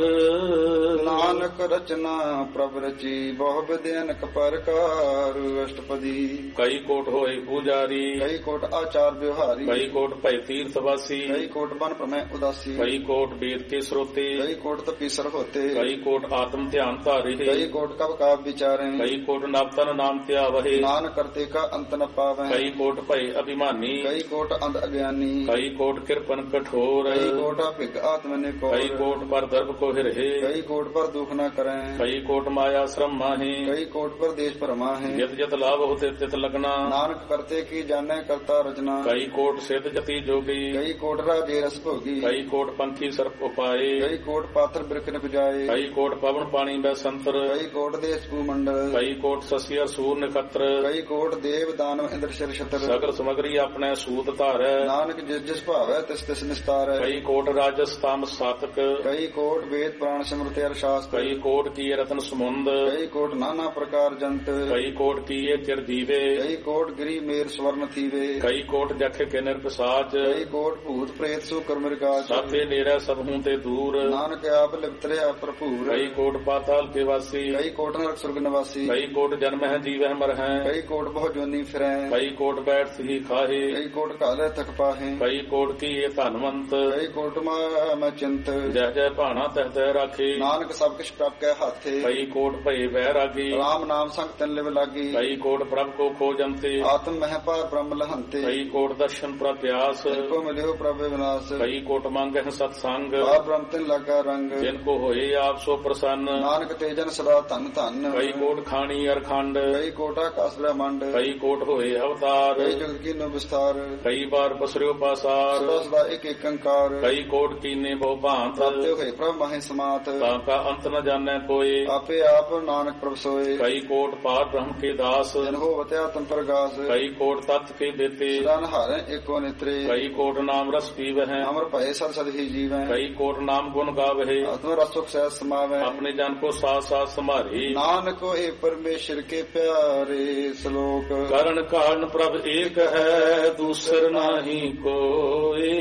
ਨਾਨਕ ਰਚਨਾ ਪ੍ਰਭ ਰਚੀ ਬਹੁ ਵਿਦਿ ਅਨਕ ਪ੍ਰਕਾਰ। ਅਸ਼ਟਪਦੀ ਕਈ ਕੋਟ ਹੋਏ ਪੂਜਾਰੀ। ਕਈ ਕੋਟ ਆਚਾਰ ਵਿਵਹਾਰੀ। ਕਈ ਕੋਟ ਭੈ ਤੀਰਥ ਵਾਸੀ। ਕਈ ਕੋਟ ਬਨ ਪ੍ਰਮੈ ਉਦਾਸੀ। ਕਈ ਕੋਟ ਵੇਦ ਕੇ ਸਰੋਤੇ। ਕਈ ਕੋਟ ਤਪੀਸਰ ਹੋਤੇ। ਕਈ ਕੋਟ ਆਤਮ ਧਿਆਨ ਧਾਰੇ। ਕਈ ਕੋਟ ਕਬ ਕਾਬ ਵਿਚਾਰੇ। ਕਈ ਕੋਟ ਨਵਤਨ ਨਾਮ ਧਿਆਵਹਿ। ਨਾਨਕ ਕਰਤੇ ਕਾ ਅੰਤ ਨ ਪਾਵੈ। ਕਈ ਕੋਟ ਭੈ ਅਭਿਮਾਨੀ। ਕਈ ਕੋਟ ਅੰਧ ਅਗਿਆਨੀ। ਕਈ ਕੋਟ ਕਿਰਪਨ ਕਠੋਰ। ਕਈ ਕੋਟ ਭਿਗ ਆਤਮ ਨੇ ਕੋ। ਕਈ ਕੋਟ ਪਰ ਦਰਬ ਕੋ ਹਿਰਹਿ। ਕਈ ਕੋਟ ਪਰ ਦੁਖ ਨ ਕਰੈ। ਕਈ ਕੋਟ ਮਾਇਆ ਸ਼ਰਮ ਮਾਹੀ। ਕਈ ਕੋਟ ਪਰ ਦੇਸ਼ ਭਰਮਾ ਹੈ। ਜਿਤ ਜਿਤ ਲਾਭ ਹੋਤੇ ਤਿਤ ਲਗਨਾ। ਨਾਨਕ ਕਰਤੇ ਕੀ ਜਾਣੈ ਕਰਤਾ ਰਚਨਾ। ਕਈ ਕੋਟ ਸਿਧ ਜਤੀ ਜੋਗੀ। ਕਈ ਕੋਟ ਰਾਜੇ ਰਸ ਭੋਗੀ। ਕਈ ਕੋਟ ਪੰਖੀ ਸਰਪ ਉਪਾਏ। ਕਈ ਕੋਟ ਪਾਥਰ ਬਿਰਖ ਨ ਪੁਜਾਏ। ਕਈ ਕੋਟ ਪਵਨ ਪਾਣੀ ਬੈ ਸੰਤਰ। ਕਈ ਕੋਟ ਦੇਸ ਭੂ ਮੰਡਲ। ਕਈ ਕੋਟ ਸਸੀ ਅਰ ਸੂਰ ਨਖਤਰ। ਕਈ ਕੋਟ ਦੇਵ ਦਾਨਵ ਇੰਦਰ ਸ਼ਰ ਛਤਰ। ਸਗਲ ਸਮਗਰੀ ਆਪਣੇ ਸੂਤ ਧਾਰੈ। ਨਾਨਕ ਜਿਸ ਜਿਸ ਭਾਵੈ ਤਿਸ ਤਿਸ ਨਿਸਤਾਰੈ। ਕਈ ਕੋਟ ਰਾਜਸ ਤਾਮ ਸਾਤਕ। ਕਈ ਕੋਟ ਵੇਦ ਪੁਰਾਣ ਸਿਮਰਤਿ ਅਰ ਸ਼ਾਸਤਰ। ਕਈ ਕੋਟ ਕੀਏ ਰਤਨ ਸਮੁੰਦ। ਕਈ ਕੋਟ ਨਾਨਾ ਪ੍ਰਕਾਰ ਜੰਤ। ਕਈ ਕੋਟ ਕੀਏ ਚਿਰ ਜੀਵੇ। ਕਈ ਕੋਟ ਗਿਰੀ ਮੇਰ ਸਵਰਨ ਥੀਵੇ। ਕਈ ਕੋਟ ਜਖ ਕੇ ਨਿਰਪਸਾਚ। ਕਈ ਕੋਟ ਭੂਤ ਪ੍ਰੇਤ ਸੂਕਰ ਮਿਰਗਾਚ। ਸਾਥੇ ਨੇੜੇ ਸਭ ਹੂੰ ਤੇ ਦੂਰ। ਨਾਨਕ ਆਪ ਲਿਪਤ ਰਿਹਾ ਭਰਪੂਰ। ਕਈ ਕੋਟ ਪਾਤਾਲ ਕੇ ਵਾਸੀ। ਕਈ ਕੋਟ ਨਰਕ ਸੁਰਗ ਨਿਵਾਸੀ। ਕਈ ਕੋਟ ਜਨਮ ਹੈ ਜੀਵਹਿ ਮਰ ਹੈ। ਕਈ ਕੋਟ ਬਹੁ ਜੋਨੀ ਫਿਰੈ। ਕਈ ਕੋਟ ਬੈਠ ਸਹੀ ਖਾਹੇ। ਕਈ ਕੋਟ ਕਾਲੇ ਤਕ ਪਾਹੇ। ਕਈ ਕੋਟ ਕੀਏ ਧਨਵੰਤ। ਕਈ ਕੋਟ ਮੈਂ ਚਿੰਤ। ਜਹ ਜਹ ਭਾਣਾ ਤਹ ਤਹ ਰਾਖੇ। ਨਾਨਕ ਸਭ ਕਿਛ ਬਖਸ਼ ਪ੍ਰਭ ਕੇ ਹਾਥੇ ਕਈ ਕੋਟ ਭਏ ਵੈਰਾਗੀ ਰਾਮ ਨਾਮ ਸੰਗ ਤਿਨ ਲਿਵ ਲਾਗੀ ਕਈ ਕੋਟ ਪ੍ਰਭ ਕੋ ਖੋਜੰਤੇ ਆਤਮ ਮਹਿ ਪਾਰ ਬ੍ਰਹਮ ਲਹੰਤੇ ਕਈ ਕੋਟ ਦਰਸ਼ਨ ਪ੍ਰਭ ਪਿਆਸ ਕੋ ਮਿਲਿਓ ਪ੍ਰਭ ਵਿਨਾਸ਼ ਕਈ ਕੋਟ ਮੰਗਹਿ ਸਤ ਸੰਗ ਆ ਬ੍ਰਹਮ ਤਿਨ ਲਾਗਾ ਰੰਗ ਜਿਨ ਕੋ ਹੋਏ ਆਪ ਸੋ ਪ੍ਰਸੰਨ ਨਾਨਕ ਤੇਜਨ ਸਦਾ ਧਨ ਧਨ ਕਈ ਕੋਟ ਖਾਣੀ ਅਰਖੰਡ ਕਈ ਕੋਟ ਆਕਾਸ ਬ੍ਰਹਮੰਡ ਕਈ ਕੋਟ ਹੋਏ ਅਵਤਾਰ ਕਈ ਜਗਤ ਕੀਨੋ ਵਿਸਤਾਰ ਕਈ ਬਾਰ ਪਸਰਿਓ ਪਾਸਾਰ ਸਦਾ ਸਦਾ ਇੱਕ ਇੱਕ ਅੰਕਾਰ ਕਈ ਕੋਟ ਕੀਨੇ ਬਹੁ ਭਾਂਤ ਪ੍ਰਾਪਤਿ ਹੋਏ ਪ੍ਰਭ ਮਾਹੇ ਸਮਾਤ ਤਾਂ ਕਾ ਅੰਤ ਨ ਜਾਣੈ ਕੋਏ ਆਪੇ ਆਪ ਨਾਨਕ ਪ੍ਰਭ ਸੋਏ ਕਈ ਕੋਟ ਪਾਰ ਬ੍ਰਹਮ ਕੇ ਦਾਸ ਜਨ ਹੋਵਤਿ ਆਤਮ ਪ੍ਰਗਾਸ ਕਈ ਕੋਟ ਤਤ ਕੇ ਦੇਤੇ ਸਦਾਨ ਹਾਰੇ ਏਕੋ ਨਿਤਰੇ ਕਈ ਕੋਟ ਨਾਮ ਰਸ ਪੀਵਹਿ ਅਮਰ ਭਏ ਸਦ ਸਦ ਹੀ ਜੀਵੈ ਕਈ ਕੋਟ ਨਾਮ ਗੁਣ ਗਾਵਹਿ ਆਤਮ ਰਸ ਸੁਖ ਸਹਿ ਸਮਾਵੈ ਆਪਣੇ ਜਨ ਕੋ ਸਾਥ ਸਾਥ ਸੰਭਾਰੀ ਨਾਨਕ ਹੋਏ ਪਰਮੇਸ਼ਰ ਕੇ ਪਿਆਰੇ ਸ਼ਲੋਕ ਕਰਨ ਕਾਰਨ ਪ੍ਰਭ ਏਕ ਹੈ ਦੂਸਰ ਨਾਹੀ ਕੋਏ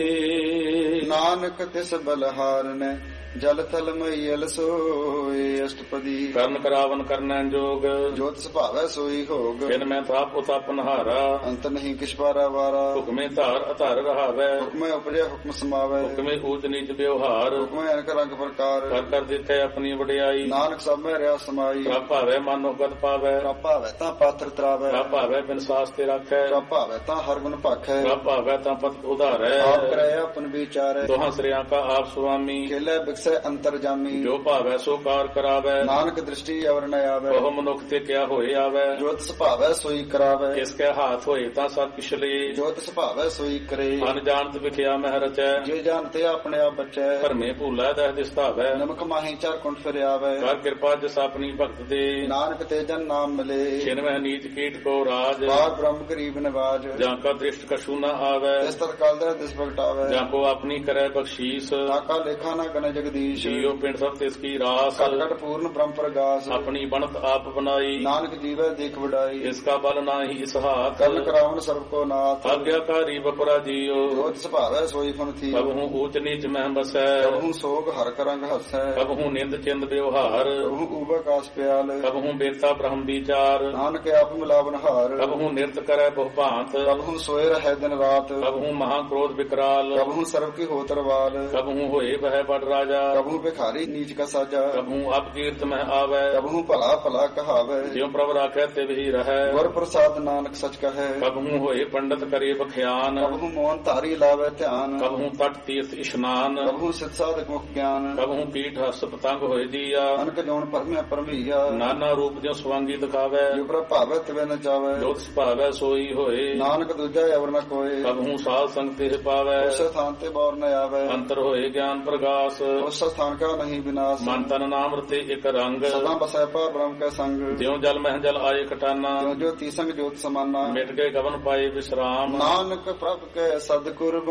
ਨਾਨਕ ਤਿਸ ਬਲਹਾਰਨੈ ਜਲ ਥਲ ਮਈਲ ਸੋਏ ਅਸ਼ਟਪਦੀ ਕਰਨ ਕਰਾਵਨ ਕਰਨੈ ਜੋਗ ਜੋਤ ਸੁਭਾਵੈ ਸੋਈ ਹੋਗ ਜਿਨ ਮੈਂ ਤਾਪ ਉਤਾਪਨ ਹਾਰਾ ਅੰਤ ਨਹੀਂ ਕਿਛ ਪਾਰਾ ਵਾਰਾ ਹੁਕਮੇ ਧਾਰ ਅਧਾਰ ਰਹਾਵੈ ਹੁਕਮੈ ਉਪਜੈ ਹੁਕਮ ਸਮਾਵੈ ਹੁਕਮੇ ਊਚ ਨੀਚ ਵਿਵਹਾਰ ਹੁਕਮੈ ਅਨਕ ਰੰਗ ਪ੍ਰਕਾਰ ਕਰ ਕਰ ਦਿੱਤੇ ਆਪਣੀ ਵਡਿਆਈ ਨਾਨਕ ਸਭ ਮੈਂ ਰਿਆ ਸਮਾਈ ਪ੍ਰਭ ਭਾਵੈ ਮਨੋ ਗਤ ਪਾਵੈ ਪ੍ਰਭ ਭਾਵੈ ਤਾਂ ਪਾਤਰ ਤਰਾਵੈ ਪ੍ਰਭ ਭਾਵੈ ਬਿਨ ਸਾਸ ਤੇ ਰੱਖੈ ਪ੍ਰਭ ਭਾਵੈ ਤਾਂ ਹਰ ਗੁਣ ਭਾਖੈ ਪ੍ਰਭ ਭਾਵੈ ਤਾਂ ਪਤ ਉਧਾਰੈ ਆਪ ਕਰੈ ਆਪਨ ਵਿਚਾਰੈ ਦੋਹਾਂ ਸ੍ਰਿਆਂ ਕਾ ਆਪ ਸੁਆਮੀ ਖੇਲੇ ਬਿਕਸੈ ਅੰਤਰ ਜਾਮੀ ਜੋ ਭਾਵੈ ਸੋ ਕਾਰ ਕਰਾਵੈ ਨਾਨਕ ਦ੍ਰਿਸ਼ਟੀ ਅਵਰ ਨ ਆਵੈ ਉਹ ਮਨੁੱਖ ਤੇ ਕਿਆ ਹੋਏ ਆਵੈ ਜੋਤ ਸੁਭਾਵੈ ਸੋਈ ਕਰਾਵੈ ਕਿਸ ਕੈ ਹਾਥ ਹੋਏ ਤਾਂ ਸਭ ਕਿਛ ਲੇ ਜੋਤ ਸੁਭਾਵੈ ਸੋਈ ਕਰੇ ਅਨਜਾਣਤ ਵਿਖਿਆ ਮਹਿ ਰਚੈ ਜੇ ਜਾਣਤੇ ਆਪਣੇ ਆਪ ਬਚੈ ਭਰਮੇ ਭੂਲਾ ਦਹਿ ਦਿਸਤਾਵੈ ਨਮਕ ਮਾਹੀ ਚਾਰ ਕੁੰਠ ਫਿਰ ਆਵੈ ਕਰ ਕਿਰਪਾ ਜਿਸ ਆਪਣੀ ਭਗਤ ਦੇ ਨਾਨਕ ਤੇ ਜਨ ਨਾਮ ਮਿਲੇ ਛਿਨਵੈ ਨੀਚ ਕੀਟ ਕੋ ਰਾਜ ਬਾਗ ਬ੍ਰਹਮ ਗਰੀਬ ਨਿਵਾਜ ਜਾਂ ਕਾ ਦ੍ਰਿਸ਼ਟ ਕਛੂ ਨ ਆਵੈ ਇਸ ਤਰ ਕਾਲ ਦਾ ਦਿਸ ਭਗਟਾਵੈ ਜਾਂ ਕੋ ਆਪਣੀ ਕਰੈ ਬਖਸ਼ੀਸ ਤਾਕਾ ਲੇਖਾ ਨਾ ਗਨ ਜਗਦੀਸ਼ ਜੀਉ ਪਿੰਡ ਸਭ ਤਿਸ ਕੀ ਰਾਸ ਕਟ ਕਟ ਪੂਰਨ ਬ੍ਰਹਮ ਪ੍ਰਗਾਸ ਆਪਣੀ ਬਣਤ ਆਪ ਬਨਾਈ ਨਾਨਕ ਜੀਵੈ ਦੇਖ ਵਡਾਈ ਇਸ ਕਾ ਬਲ ਨਾਹੀ ਇਸ ਹਾਥ ਕਰਨ ਕਰਾਵਨ ਸਰਬ ਕੋ ਨਾਥ ਆਗਿਆਕਾਰੀ ਬਪਰਾ ਜੀਓ ਜੋਤ ਸੁਭਾਵੈ ਸੋਈ ਫਨ ਥੀ ਕਬਹੂ ਊਚ ਨੀਚ ਮਹਿ ਬਸੈ ਕਬਹੂ ਸੋਗ ਹਰ ਕਰੰਗ ਹਸੈ ਕਬਹੂ ਨਿੰਦ ਚਿੰਦ ਵਿਵਹਾਰ ਕਬਹੂ ਊਬ ਆਕਾਸ ਪਿਆਲ ਕਬਹੂ ਬੇਤਾ ਬ੍ਰਹਮ ਵਿਚਾਰ ਨਾਨਕ ਆਪ ਮਿਲਾਵਨ ਹਾਰ ਕਬਹੂ ਨਿਰਤ ਕਰੈ ਬਹੁ ਭਾਂਤ ਕਬਹੂ ਸੋਏ ਰਹਿ ਦਿਨ ਰਾਤ ਕਬਹੂ ਮਹਾ ਕ੍ਰੋਧ ਵਿਕਰਾਲ ਕਬਹੂ ਸਰਬ ਕੀ ਹੋਤ ਰਵਾਲ ਕਬਹੂ ਹੋਏ ਬਹਿ ਬੜ ਰਾਜਾ ਕਬਹੂ ਭਿਖਾਰੀ ਨੀਚ ਕਾ ਸਾਜਾ ਕਬਹੂ ਅਪਕੀਰਤ ਮਹਿ ਆਵੈ ਕਬਹੂ ਭਲਾ ਭਲਾ ਕਹਾਵੈ ਜਿਉ ਪ੍ਰਭ ਰਾਖੈ ਤੇ ਵੀ ਰਹੈ ਗੁਰ ਪ੍ਰਸਾਦ ਨਾਨਕ ਸਚ ਕਹੈ ਕਬਹੂ ਹੋਏ ਪੰਡਤ ਕਰੇ ਬਖਿਆਨ ਕਬਹੂ ਮੋਹਨ ਧਾਰੀ ਲਾਵੇ ਧਿਆਨ ਕਬਹੂ ਤਟ ਤੀਰਥ ਇਸ਼ਨਾਨ ਕਬਹੂ ਸਿਧ ਸਾਧਕ ਮੁਖ ਗਿਆਨ ਕਬਹੂ ਪੀਠ ਹਸ ਪਤੰਗ ਹੋਏ ਦੀਆ ਅਨਕ ਜੋਨ ਪਰਮਿਆ ਪਰਮਈਆ ਨਾਨਾ ਰੂਪ ਜਿਉ ਸਵਾਂਗੀ ਦਿਖਾਵੈ ਜੋ ਪ੍ਰਭ ਭਾਵੈ ਤਿਵੈ ਨ ਚਾਵੈ ਜੋਤ ਸੁਭਾਵੈ ਸੋਈ ਹੋਏ ਨਾਨਕ ਦੂਜਾ ਅਵਰ ਨ ਕੋਏ ਕਬਹੂ ਸਾਧ ਸੰਗ ਤੇ ਪਾਵੈ ਉਸ ਸਥਾਨ ਤੇ ਬੌਰ ਨ ਆਵੈ ਅੰਤਰ ਹੋਏ ਗਿਆਨ ਪ੍ਰਗਾਸ ਉਸ ਸਥਾਨ ਕਾ ਨਹੀਂ ਵਿਨਾਸ਼ ਮਨ ਤਨ ਨਾਮ ਰਤੇ ਇੱਕ ਰੰਗ ਸਦਾ ਬਸੈ ਪਾ ਬ੍ਰਹਮ ਕੈ ਸੰਗ ਜਿਉ ਜਲ ਮਹਿ ਜਲ ਆਏ ਕਟਾਨਾ ਜੋ ਜੋ ਤੀਸੰਗ ਜੋਤ ਸਮਾਨਾ ਮਿਟ ਗਏ ਗਵਨ ਪਾਏ ਵਿਸਰਾਮ ਨਾਨਕ ਪ੍ਰਭ ਕੈ ਸਦ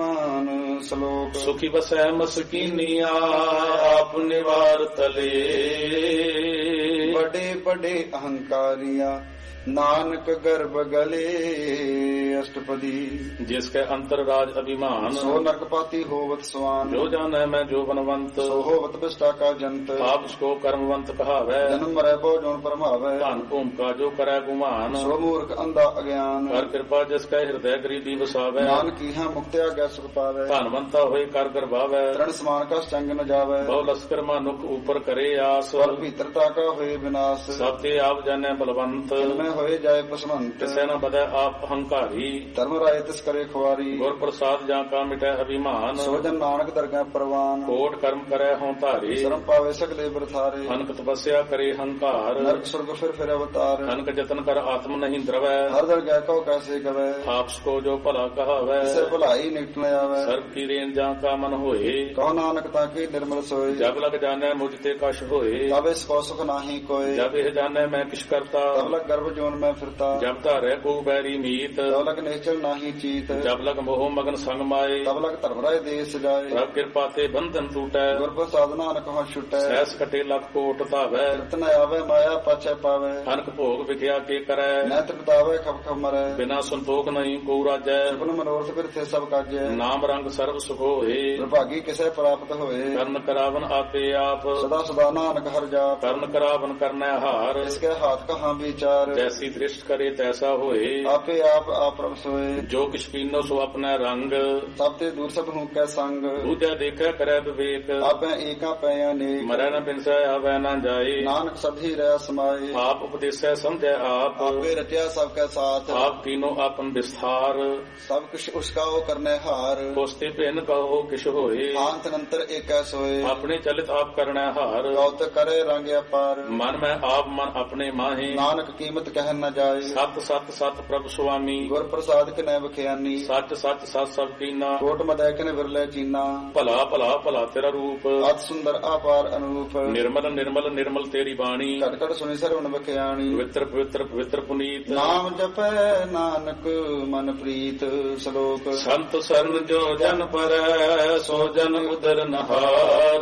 ਕੁਰਬਾਨ ਸ਼ਲੋਕ ਸੁਖੀ ਬਸੈ ਮਸਕੀਨੀਆ ਆਪ ਨਿਵਾਰ ਤਲੇ ਬੜੇ ਬੜੇ ਅਹੰਕਾਰੀਆਂ ਨਾਨਕ ਗਰਭ ਗਲੇ ਅਸ਼ਟਪਦੀ ਜਿਸ ਕੈ ਅੰਤਰ ਰਾਜ ਅਭਿਮਾਨ ਸੋ ਨਰਕਪਾਤੀ ਹੋਵਤ ਸਵਾਨ ਜੋ ਜਾਣੈ ਮੈਂ ਜੋ ਬਨਵੰਤ ਸੋ ਹੋਵਤ ਬਿਸ਼ਟਾ ਕਾ ਜੰਤ ਆਪ ਸਕੋ ਕਰਮਵੰਤ ਕਹਾਵੈ ਜਨਮ ਮਰੈ ਬੋ ਜੋਨ ਪਰਮਾਵੈ ਧਨ ਭੂਮਿਕਾ ਜੋ ਕਰੈ ਗੁਮਾਨ ਸੋ ਮੂਰਖ ਅੰਧਾ ਅਗਿਆਨ ਕਰ ਕਿਰਪਾ ਜਿਸ ਕੈ ਹਿਰਦੈ ਗਰੀਬੀ ਵਸਾਵੈ ਨਾਨਕੀ ਹਾਂ ਮੁਕਤਿਆ ਗੈ ਸੁਖ ਪਾਵੈ ਧਨਵੰਤਾ ਹੋਏ ਕਰ ਗਰਭਾਵੈ ਤ੍ਰਣ ਸਮਾਨ ਕਾ ਚੰਗ ਨ ਜਾਵੈ ਬਹੁ ਲਸਕਰ ਮਨੁਖ ਉਪਰ ਕਰੇ ਆਸ ਸਵਰ ਭੀਤਰਤਾ ਕਾ ਹੋਏ ਵਿਨਾਸ਼ ਸਭ ਤੇ ਆਪ ਜਾਣੈ ਬਲਵੰਤ ਮੈਂ ਹੋਏ ਜਾਏ ਪਸਵੰਤ ਕਿਸੇ ਨ ਬਦੈ ਆਪ ਹੰਕਾਰੀ ਧਰਮ ਰਾਏ ਤਿਸ ਕਰੇ ਖੁਆਰੀ ਗੁਰ ਪ੍ਰਸਾਦ ਜਾਂ ਕਾ ਮਿਟੈ ਅਭਿਮਾਨ ਸੋ ਜਨ ਨਾਨਕ ਦਰਗਾਹ ਪ੍ਰਵਾਨ ਕੋਟ ਕਰਮ ਕਰੈ ਹਉ ਧਾਰੇ ਸ਼ਰਮ ਪਾਵੇ ਸਗਲੇ ਬਰਥਾਰੇ ਅਨਕ ਤਪੱਸਿਆ ਕਰੇ ਹੰਕਾਰ ਨਰਕ ਸੁਰਗ ਫਿਰ ਫਿਰ ਅਵਤਾਰ ਅਨਕ ਜਤਨ ਕਰ ਆਤਮ ਨਹੀਂ ਦਰਵੈ ਹਰ ਦਰਗਾਹ ਕੋ ਕੈਸੇ ਗਵੈ ਆਪਸ ਕੋ ਜੋ ਭਲਾ ਕਹਾਵੈ ਇਸੇ ਭਲਾਈ ਨਿਕਟ ਨ ਆਵੈ ਸਰਬ ਕੀ ਰੇਨ ਜਾਂ ਕਾ ਮਨ ਹੋਏ ਕਹੋ ਨਾਨਕ ਤਾਂ ਕੀ ਨਿਰਮਲ ਸੋਏ ਜਬ ਲਗ ਜਾਣੈ ਮੁਝ ਤੇ ਕਛ ਹੋਏ ਤਬ ਇਸ ਕੋ ਸੁਖ ਨਾਹੀ ਕੋਏ ਜਬ ਇਹ ਜਾਣੈ ਮੈਂ ਕਿਛ ਕਰਤਾ ਤਬ ਲਗ ਗਰਭ ਜੋਨ ਮੈਂ ਫਿਰਤਾ ਜਬ ਧਾਰੈ ਕੋ ਬੈਰੀ ਮੀਤ ਤਬ ਲਗ ਨਿਸ਼ਚਲ ਨਾਹੀ ਚੀਤ ਜਬ ਲਗ ਮੋਹ ਮਗਨ ਸੰਗ ਮਾਏ ਤਬ ਲਗ ਧਰਮ ਰਾਏ ਦੇਸ ਜਾਏ ਪ੍ਰਭ ਕਿਰਪਾ ਤੇ ਬੰਧਨ ਟੂਟੈ ਗੁਰ ਪ੍ਰਸਾਦ ਨਾਨਕ ਹਉ ਛੁਟੈ ਸਹਿਸ ਕਟੇ ਲਖ ਕੋਟ ਧਾਵੈ ਰਤਨ ਆਵੇ ਮਾਇਆ ਪਾਛੈ ਪਾਵੇ ਅਨਕ ਭੋਗ ਵਿਖਿਆ ਕੇ ਕਰੈ ਨੈਤ ਬਤਾਵੇ ਖਪ ਖਪ ਮਰੈ ਬਿਨਾ ਸੰਤੋਖ ਨਹੀਂ ਕੋ ਰਾਜੈ ਆਪਨ ਮਨੋਰਥ ਬਿਰਥੇ ਸਭ ਕਾਜੈ ਨਾਮ ਰੰਗ ਸਰਬ ਸੁਖ ਹੋਏ ਦੁਰਭਾਗੀ ਕਿਸੇ ਪ੍ਰਾਪਤ ਹੋਏ ਕਰਨ ਕਰਾਵਨ ਆਪੇ ਆਪ ਸਦਾ ਸਦਾ ਨਾਨਕ ਹਰ ਜਾਪ ਕਰਨ ਕਰਾਵਨ ਕਰਨੈ ਹਾਰ ਇਸਕੇ ਹਾਥ ਕਹਾਂ ਵਿਚਾਰ ਜੈਸੀ ਦ੍ਰਿਸ਼ਟ ਕਰੇ ਤੈਸਾ ਹੋਏ। ਆਪੇ ਆਪ ਆਪਰਮ ਸੋਏ। ਜੋ ਕਿਛ ਕੀਨੋ ਸੋ ਆਪਣਾ ਰੰਗ। ਸਭ ਤੇ ਦੂਰ ਸਭ ਹੂੰ ਕੈ ਸੰਗ। ਦੂਜਾ ਦੇਖਿਆ ਕਰੈ ਵਿਵੇਕ। ਆਪੇ ਏਕਾ ਪੈ ਅਨੇਕ। ਮਰੈ ਨ ਬਿਨਸੈ ਆਵੈ ਨ ਜਾਏ। ਨਾਨਕ ਸਭੀ ਰਹਿ ਸਮਾਏ। ਆਪ ਉਪਦੇਸੈ ਸਮਝੈ ਆਪ। ਆਪੇ ਰਚਿਆ ਸਭ ਕੈ ਸਾਥ। ਆਪ ਕੀਨੋ ਆਪਨ ਵਿਸਥਾਰ। ਸਭ ਕੁਛ ਉਸਕਾ ਉਹ ਕਰਨੇ ਹਾਰ। ਕੋਸਤੇ ਭਿੰਨ ਕਹੋ ਕਿਛ ਹੋਏ। ਆਂਤ ਨੰਤਰ ਏਕੈ ਸੋਏ। ਆਪਣੇ ਚਲਿਤ ਆਪ ਕਰਣੈ ਹਾਰ। ਗੌਤ ਕਰੇ ਰੰਗ ਅਪਾਰ। ਮਨ ਮੈਂ ਆਪ ਮਨ ਆਪਣੇ ਮਾਹੇ। ਨਾਨਕ ਕੀਮਤ ਕਹਿ ਨ ਜਾਏ। ਸਤ ਸਤ ਸਤ ਪ੍ਰਭ ਸੁਆਮੀ। ਗੁਰ ਪ੍ਰਸਾਦ ਕਿਨੈ ਬਖਿਆਨੀ। ਸੱਚ ਸੱਚ ਸਤ ਸਭ ਕੀਨਾ। ਕੋਟ ਮਦੈ ਕਿਨ ਵਿਰਲੇ ਚੀਨਾ। ਭਲਾ ਭਲਾ ਭਲਾ ਤੇਰਾ ਰੂਪ। ਅਤ ਸੁੰਦਰ ਅਪਾਰ ਅਨੂਪ। ਨਿਰਮਲ ਨਿਰਮਲ ਨਿਰਮਲ ਤੇਰੀ ਬਾਣੀ। ਘਟ ਘਟ ਸੁਣੀ ਸਰਵਣ ਬਖਿਆਣੀ। ਪਵਿੱਤਰ ਪਵਿੱਤਰ ਪਵਿੱਤਰ ਪੁਨੀਤ। ਨਾਮ ਜਪੈ ਨਾਨਕ ਮਨ ਪ੍ਰੀਤ। ਸ਼ਲੋਕ। ਸੰਤ ਸਰਨ ਜੋ ਜਨ ਪਰੈ ਸੋ ਜਨ ਉਦਰ ਨਹਾਰ।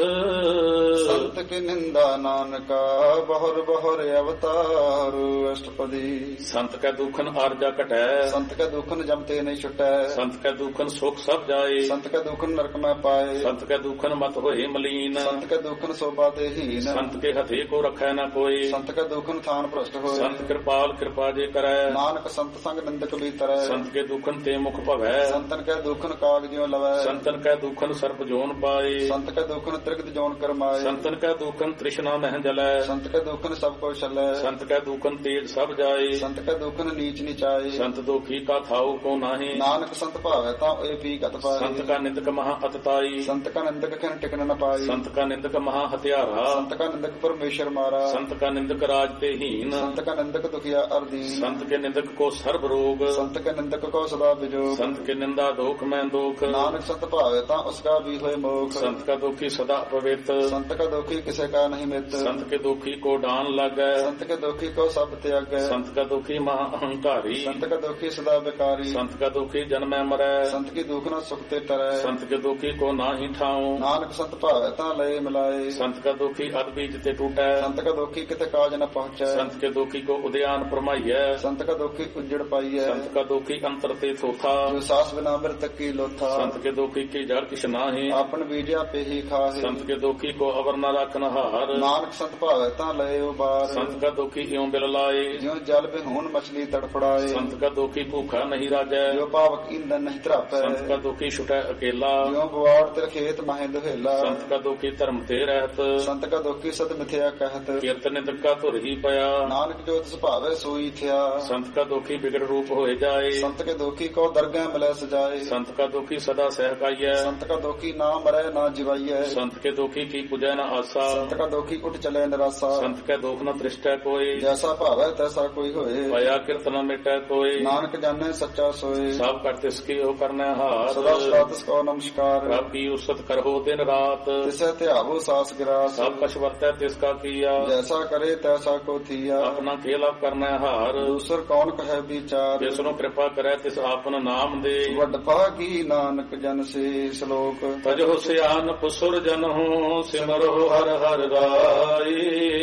ਸੰਤ ਕੀ ਨਿੰਦਾ ਨਾਨਕਾ ਬਹੁਰ ਬਹੁਰ ਅਵਤਾਰ। ਅਸ਼ਟਪਦੀ। ਸੰਤ ਕੈ ਦੁਖਨ ਆਰਜਾ ਘਟੈ। ਸੰਤ ਕੈ ਦੁਖਨ ਜਮ ਤੇ ਨਹੀਂ ਛੁਟੈ। ਸੰਤ ਕੈ ਦੁਖਨ ਸੁਖ ਸਭ ਜਾਏ। ਸੰਤ ਕੈ ਦੁਖਨ ਨਰਕ ਮੈਂ ਪਾਏ। ਸੰਤ ਕੈ ਦੁਖਨ ਮਤ ਹੋਏ ਮਲੀਨ। ਸੰਤ ਕੈ ਦੁਖਨ ਸੋਭਾ ਤੇ ਹੀਨ। ਸੰਤ ਕੇ ਹਥੇ ਕੋ ਰਖੈ ਨ ਕੋਈ। ਸੰਤ ਕੈ ਦੁਖਨ ਥਾਨ ਭ੍ਰਸ਼ਟ ਹੋਏ। ਸੰਤ ਕਿਰਪਾਲ ਕਿਰਪਾ ਜੇ ਕਰੈ। ਨਾਨਕ ਸੰਤ ਸੰਗ ਨਿੰਦਕ ਵੀ ਤਰੈ। ਸੰਤ ਕੇ ਦੁਖਨ ਤੇ ਮੁਖ ਭਵੈ। ਸੰਤਨ ਕੈ ਦੁਖਨ ਕਾਗ ਜਿਉ ਲਵੈ। ਸੰਤਨ ਕੈ ਦੁਖਨ ਸਰਪ ਜੋਨ ਪਾਏ। ਸੰਤ ਕੈ ਦੁਖਨ ਤ੍ਰਿਗਤ ਜੋਨ ਕਰਮਾਏ। ਸੰਤਨ ਕੈ ਦੁਖਨ ਤ੍ਰਿਸ਼ਨਾ ਮਹਿ ਜਲੈ। ਸੰਤ ਕੈ ਦੁਖਨ ਸਭ ਕੋ ਛਲੈ। ਸੰਤ ਕੈ ਦੁਖਨ ਤੇਜ ਸਭ ਜਾਏ। ਸੰਤ ਕੈ ਦੁਖਨ ਨੀਚ ਨਿਚਾਏ। ਸੰਤ ਦੁਖੀ ਕਾ ਥਾਉ ਕੋ ਨਾਹੀ। ਨਾਨਕ ਸੰਤ ਭਾਵੈ ਤਾਂ ਇਹ ਵੀ ਗਤ ਪਾਏ। ਸੰਤ ਕਾ ਨਿੰਦਕ ਮਹਾ ਅਤਤਾਈ। ਸੰਤ ਕਾ ਨਿੰਦਕ ਖਿਨ ਟਿਕਨ ਨ ਪਾਈ। ਸੰਤ ਕਾ ਨਿੰਦਕ ਮਹਾ ਹਤਿਆਰਾ। ਸੰਤ ਕਾ ਨਿੰਦਕ ਪਰਮੇਸ਼ਰ ਮਾਰਾ। ਸੰਤ ਕਾ ਨਿੰਦਕ ਰਾਜ ਤੇ ਹੀਨ। ਸੰਤ ਕਾ ਨਿੰਦਕ ਦੁਖੀਆ ਅਰਦੀਨ। ਸੰਤ ਕੇ ਨਿੰਦਕ ਕੋ ਸਰਬ ਰੋਗ। ਸੰਤ ਕੇ ਨਿੰਦਕ ਕੋ ਸਦਾ ਵਿਜੋਗ। ਸੰਤ ਕੇ ਨਿੰਦਾ ਦੋਖ ਮੈਂ ਦੋਖ। ਨਾਨਕ ਸੰਤ ਭਾਵੈ ਤਾਂ ਉਸਕਾ ਵੀ ਹੋਏ ਮੋਖ। ਸੰਤ ਕਾ ਦੁਖੀ ਸਦਾ ਪਵਿੱਤ। ਸੰਤ ਕਾ ਦੁਖੀ ਕਿਸੇ ਕਾ ਨਹੀਂ ਮਿੱਤ। ਸੰਤ ਕੇ ਦੁਖੀ ਕੋ ਡਾਨ ਲਾਗੈ। ਸੰਤ ਕੇ ਦੁਖੀ ਕੋ ਸਭ ਤਿਆਗੈ। ਸੰਤ ਕਾ ਦੁਖੀ ਮਹਾ ਅਹੰਕਾਰੀ। ਸੰਤ ਕਾ ਦੁਖੀ ਸਦਾ ਬਿਕਾਰੀ। ਸੰਤ ਕਾ ਦੁਖੀ ਜਨਮੈ ਮਰੈ। ਸੰਤ ਕੀ ਦੁਖ ਨਾ ਸੁਖ ਤੇ ਤਰੈ। ਸੰਤ ਕੇ ਦੁਖੀ ਕੋ ਨਾਹੀ ਠਾਉ। ਨਾਨਕ ਸੰਤ ਭਾਵੈ ਤਾਂ ਲਏ ਮਿਲਾਏ। ਸੰਤ ਕਾ ਦੁਖੀ ਅਦ ਬੀਜ ਤੇ ਟੂਟੈ। ਸੰਤ ਕਾ ਦੁਖੀ ਕਿਤੇ ਕਾਜ ਨ ਪਹੁੰਚੈ। ਸੰਤ ਕੇ ਦੁਖੀ ਕੋ ਉਦਿਆਨ ਪਰਮਾਈਐ। ਸੰਤ ਕਾ ਦੁਖੀ ਉਜੜ ਪਾਈਐ। ਸੰਤ ਕਾ ਦੁਖੀ ਅੰਤਰ ਤੇ ਥੋਥਾ। ਜੋ ਸਾਸ ਬਿਨਾ ਮਿਰਤ ਕੀ ਲੋਥਾ। ਸੰਤ ਕੇ ਦੁਖੀ ਕੀ ਜੜ ਕਿਛ ਨਾਹੀ। ਆਪਨ ਬੀਜਿਆ ਪੇਹੀ ਖਾਹੇ। ਸੰਤ ਕੇ ਦੁਖੀ ਕੋ ਅਵਰ ਨ ਰਖਨ ਹਾਰ। ਨਾਨਕ ਸੰਤ ਭਾਵੈ ਤਾਂ ਲਏ ਉਬਾਰ। ਸੰਤ ਕਾ ਦੁਖੀ ਇਉ ਬਿਲ ਲਾਏ। ਜਿਉ ਜਲ ਬਿਹੂਨ ਮਛਲੀ ਤੜਫੜਾਏ। ਸੰਤ ਕਾ ਦੁਖੀ ਭੂਖਾ ਨਹੀਂ ਰਾਜੈ। ਜੋ ਪਾਵਕ ਇੰਦਨ ਨਹੀਂ ਧਰਾਪੈ। ਸੰਤ ਕਾ ਦੁਖੀ ਛੁਟੈ ਅਕੇਲਾ। ਜਿਉ ਬਵਾੜ ਤੇ ਖੇਤ ਮਹਿ ਦੁਹੇਲਾ। ਸੰਤ ਕਾ ਦੁਖੀ ਧਰਮ ਤੇ ਰਹਿਤ। ਸੰਤ ਕਾ ਦੁਖੀ ਸਦ ਮਿਥਿਆ ਕਹਿਤ। ਕੀਰਤਨ ਨਿੰਦਕ ਕਾ ਧੁਰ ਹੀ ਪਿਆ। ਨਾਨਕ ਜੋ ਤਿਸ ਭਾਵੈ ਸੋਈ ਥਿਆ। ਸੰਤ ਕਾ ਦੁਖੀ ਬਿਗੜ ਰੂਪ ਹੋਏ ਜਾਏ। ਸੰਤ ਕੇ ਦੁਖੀ ਕੋ ਦਰਗਹਿ ਮਿਲੈ ਸਜਾਏ। ਸੰਤ ਕਾ ਦੁਖੀ ਸਦਾ ਸਹਿਕਾਈਐ। ਸੰਤ ਕਾ ਦੁਖੀ ਨਾ ਮਰੈ ਨਾ ਜਿਵਾਈਐ। ਸੰਤ ਕੇ ਦੁਖੀ ਕੀ ਪੁਜੈ ਨ ਆਸਾ। ਸੰਤ ਕਾ ਦੁਖੀ ਉਠ ਚਲੇ ਨਿਰਾਸਾ। ਸੰਤ ਕੈ ਦੁਖ ਨ ਤ੍ਰਿਸ਼ਟੈ ਕੋਈ। ਜੈਸਾ ਭਾਵੈ ਤੈਸਾ ਕੋਈ ਹੋਏ। ਭਇਆ ਕੀਰਤਨ ਨ ਮਿਟੈ ਕੋਈ। ਨਾਨਕ ਜਾਣੈ ਸੱਚਾ ਸੋਏ। ਸਭ ਕਰ ਤਿਸ ਕੀ ਉਹ ਕਰਨੈ ਹਾਰ। ਸਦਾ ਸਦਾ ਤਿਸ ਕੋ ਨਮਸਕਾਰ। ਪ੍ਰਭ ਕੀ ਉਸਤ ਕਰਹੁ ਦਿਨ ਰਾਤ। ਤਿਸੈ ਧਿਆਵੋ ਸਾਸ ਗਿਰਾਸ। ਸਭ ਕਛ ਵਰਤੈ ਤਿਸ ਕਾ ਕੀਆ। ਜੈਸਾ ਕਰੇ ਤੈਸਾ ਕੋ ਥੀਆ। ਆਪਣਾ ਖੇਲ ਕਰਨੈ ਹਾਰ। ਦੂਸਰ ਕੌਣ ਕਹੈ ਵਿਚਾਰ। ਜਿਸ ਨੂੰ ਕਿਰਪਾ ਕਰੈ ਤਿਸ ਆਪਨ ਨਾਮ ਦੇ। ਵੱਡ ਭਾਗੀ ਨਾਨਕ ਜਨ ਸੇ। ਸ਼ਲੋਕ। ਤਜਹੁ ਸਿਆਨਪ ਸੁਰ ਜਨਹੁ ਸਿਮਰਹੁ ਹਰਿ ਹਰਿ ਰਾਈ।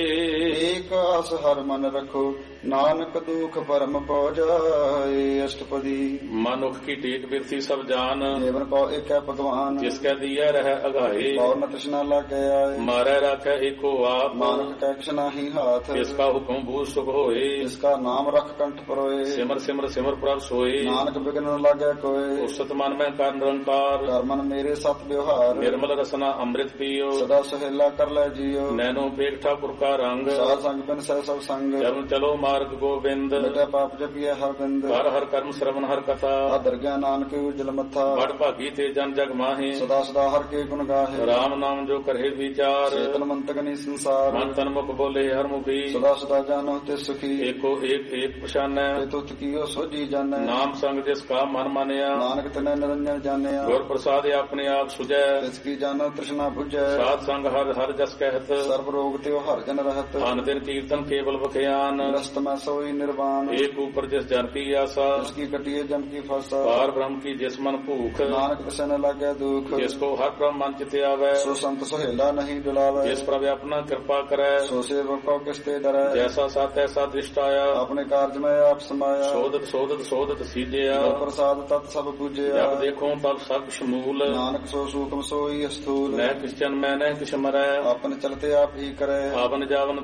ਏਕ ਆਸ ਹਰ ਮਨ ਰਖੋ ਨਾਨਕ ਦੁਖ ਪਰਮ ਪਉ ਜਾਏ। ਅਸ਼ਟਪਦੀ। ਮਨੁਖ ਕੀ ਟੇਕ ਬਿਰਥੀ ਸਭ ਜਾਨ। ਜੀਵਨ ਕੋ ਏਕੈ ਭਗਵਾਨ। ਜਿਸ ਕੈ ਦੀਐ ਰਹਿ ਅਗਾਏ। ਔਰ ਨ ਤ੍ਰਿਸ਼ਨਾ ਲਾਗੈ ਆਏ। ਮਾਰੈ ਰਾਖੈ ਏਕੋ ਆਪ। ਨਾਨਕ ਕੈ ਕਿਛ ਨਾਹੀ ਹਾਥ। ਜਿਸ ਕਾ ਹੁਕਮ ਬੂਝ ਸੁਖ ਹੋਏ। ਜਿਸ ਕਾ ਨਾਮ ਰਖ ਕੰਠ ਪਰੋਏ। ਸਿਮਰ ਸਿਮਰ ਸਿਮਰ ਪ੍ਰਭ ਸੋਏ। ਨਾਨਕ ਬਿਗਨ ਨ ਲਾਗੈ ਕੋਏ। ਉਸਤ ਮਨ ਮੈਂ ਕਰ ਨਿਰੰਕਾਰ। ਕਰ ਮਨ ਮੇਰੇ ਸਤ ਵਿਵਹਾਰ। ਨਿਰਮਲ ਰਸਨਾ ਅੰਮ੍ਰਿਤ ਪੀਓ। ਸਦਾ ਸੁਹੇਲਾ ਕਰ ਲੈ ਜੀਓ। ਨੈਨੋ ਪੇਖ ਠਾਕੁਰ ਕਾ ਰੰਗ। ਸਾਧ ਸੰਗ ਬਿਨ ਸਹਿ ਸਭ ਸੰਗ। ਚਰਨ ਚਲੋ ਮਾਰਗ ਗੋਬਿੰਦ। ਮਿਟੈ ਪਾਪ ਜਪੀਐ ਹਰ ਬਿੰਦ। ਹਰ ਹਰ ਕਰਮ ਸ਼ਰਵਨ ਹਰ ਕਥਾ। ਆਦਰ ਗਿਆਨ ਨਾਨਕ ਉਜਲ ਮੱਥਾ। ਬੜ ਭਾਗੀ ਤੇ ਜਨ ਜਗ ਮਾਹੀ। ਸਦਾ ਸਦਾ ਹਰ ਕੇ ਗੁਣ ਗਾਹੇ। ਰਾਮ ਨਾਮ ਜੋ ਕਰੇ ਵਿਚਾਰ। ਚੇਤਨ ਮੰਤਕ ਨੀ ਸੰਸਾਰ। ਮਨ ਤਨ ਮੁਖ ਬੋਲੇ ਹਰ ਮੁਖੀ। ਸਦਾ ਸਦਾ ਜਾਣੋ ਤੇ ਸੁਖੀ। ਏਕੋ ਏਕ ਏਕ ਪਛਾਨੈ। ਤੇ ਤੁਤ ਕੀਓ ਸੋਜੀ ਜਾਣੈ। ਨਾਮ ਸੰਗ ਜਿਸ ਕਾ ਮਨ ਮਾਨਿਆ। ਨਾਨਕ ਤਨੈ ਨਿਰੰਜਨ ਜਾਣਿਆ। ਗੁਰ ਪ੍ਰਸਾਦਿ ਆਪਣੇ ਆਪ ਸੁਜੈ। ਤਿਸ ਕੀ ਜਾਣੋ ਤ੍ਰਿਸ਼ਨਾ 부ਜੈ। ਸਾਧ ਸੰਗ ਹਰ ਹਰ ਜਸ ਕਹਿਤ। ਸਰਬ ਰੋਗ ਤੇ ਹਰ ਜਨ ਰਹਤ। ਅਨ ਦਿਨ ਕੀਰਤਨ ਕੇਵਲ ਬਖਿਆਨ। ਰਸਤ ਮੈਂ ਸੋਈ ਨਿਰਵਾਨ। ਏਕ ਉਪਰ ਜਿਸ ਜਨ ਕੀ ਆਸਾ। ਜਿਸ ਕੀ ਕਟਿਏ ਜਮ ਕੀ ਫਾਸਾ। ਪਾਰ ਬ੍ਰਹਮ ਕੀ ਜਿਸ ਮਨ ਭੂਖ। ਨਾਨਕ ਤਿਸੈ ਨ ਲਾਗੈ ਦੁਖ। ਜਿਸ ਕੋ ਹਰ ਬ੍ਰਹਮ ਮਨ ਚਿਤ ਆਵੈ। ਸੋ ਸੰਤ ਸੁਹੇਲਾ ਨਹੀਂ ਡੁਲਾਵੈ। ਜਿਸ ਪ੍ਰਭ ਆਪਣਾ ਕਿਰਪਾ ਕਰੈ। ਸੋ ਸੇਵਕ ਕੋ ਕਿਸ ਤੇ ਡਰੈ। ਜੈਸਾ ਸਤ ਐਸਾ ਦ੍ਰਿਸ਼ਟ ਆਇਆ। ਆਪਣੇ ਕਾਰਜ ਮੈਂ ਆਪ ਸਮਾਇਆ। ਸੋਧਤ ਸੋਧਤ ਸੋਧਤ ਸੀਜਿਆ। ਗੁਰ ਪ੍ਰਸਾਦ ਤਤ ਸਭ ਪੂਜਿਆ। ਜਬ ਦੇਖੋ ਤਬ ਸਭ ਸ਼ਮੂਲ। ਨਾਨਕ ਸੋ ਸੂਖਮ ਸੋਈ ਅਸਥੂਲ। ਨਹਿ ਕਿਛ ਜਨ ਮੈਂ ਨਹਿ ਕਿਛ ਮਰੈ। ਆਪਨ ਚਲਤੇ ਆਪ ਹੀ ਕਰੈ। ਆਵਨ ਜਾਵਨ ਦ੍ਰਿਸ਼ਟ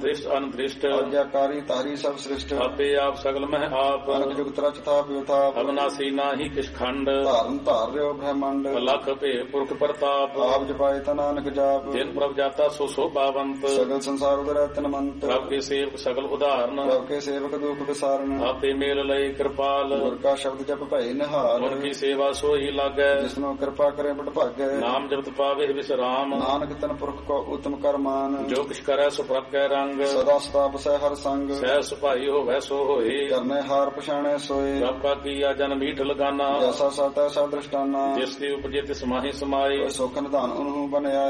ਤਨ ਦ੍ਰਿਸ਼ਟ ਆਗਿਆਕਾਰੀ ਤਾਰੀ ਸਭ ਸ੍ਰਿਸ਼ਟ ਆਪੇ ਆਪ ਸਗਲ ਮਹਿ ਆਪ ਅਨਕ ਜੁਗਤ ਰਚ ਥਾਪ ਯਥਾਪ ਅਬਨਾਸੀ ਨਾਹੀ ਕਿਛ ਖੰਡ ਧਾਰਨ ਧਾਰ ਰਿਓ ਬ੍ਰਹਮੰਡ ਲਖ ਭੇ ਪੁਰਖ ਪ੍ਰਤਾਪ ਆਪ ਜਪਾਏ ਤਾ ਨਾਨਕ ਜਾਪ ਜਿਨ ਪ੍ਰਭ ਜਾਤਾ ਸੋ ਸੋਭਾਵੰਤ ਸਗਲ ਸੰਸਾਰ ਉਦਰੈ ਤਨਮੰਤ ਪ੍ਰਭ ਕੇ ਸੇਵਕ ਸਗਲ ਉਦਾਹਰਨ ਪ੍ਰਭ ਕੇ ਸੇਵਕ ਦੁਖ ਵਿਸਾਰਨ ਆਪੇ ਮੇਲ ਲਈ ਕਿਰਪਾਲ ਗੁਰ ਕਾ ਸ਼ਬਦ ਜਪ ਭਏ ਨਿਹਾਲ ਗੁਰ ਕੀ ਸੇਵਾ ਸੋਈ ਲਾਗੈ ਜਿਸਨੂੰ ਕਿਰਪਾ ਕਰੇ ਬੜ ਭਾਗੈ ਨਾਮ ਜਪਤ ਪਾਵੇ ਵਿਸਰਾਮ ਨਾਨਕ ਤਨ ਪੁਰਖ ਕੋ ਉਤਮ ਕਰਮਾਨ ਜੋ ਕਿਛ ਕਰੈ ਸੋ ਪ੍ਰਭ ਕੈ ਰੰਗ ਸਦਾ ਸਦਾ ਬਸੈ ਹਰ ਸੰਗ ਸਹਿ ਸੁਭਾਈ ਹੋਵੈ ਸੋ ਹੋਏ ਕਰਨੇ ਹਾਰ ਪਛਾਣੈ ਸੋਏ ਪ੍ਰਭ ਕਾ ਕੀਆ ਜਨ ਮੀਠ ਲਗਾਨਾ ਜੈਸਾ ਸਤੈ ਸਾ ਦ੍ਰਿਸ਼ਟਾਨਾ ਜਿਸ ਦੀ ਉਪਜੇ ਤਿਸ ਮਾਹੀ ਸਮਾਏ ਸੁਖ ਨਿਧਾਨ ਉਹਨੂੰ ਬਣਿਆ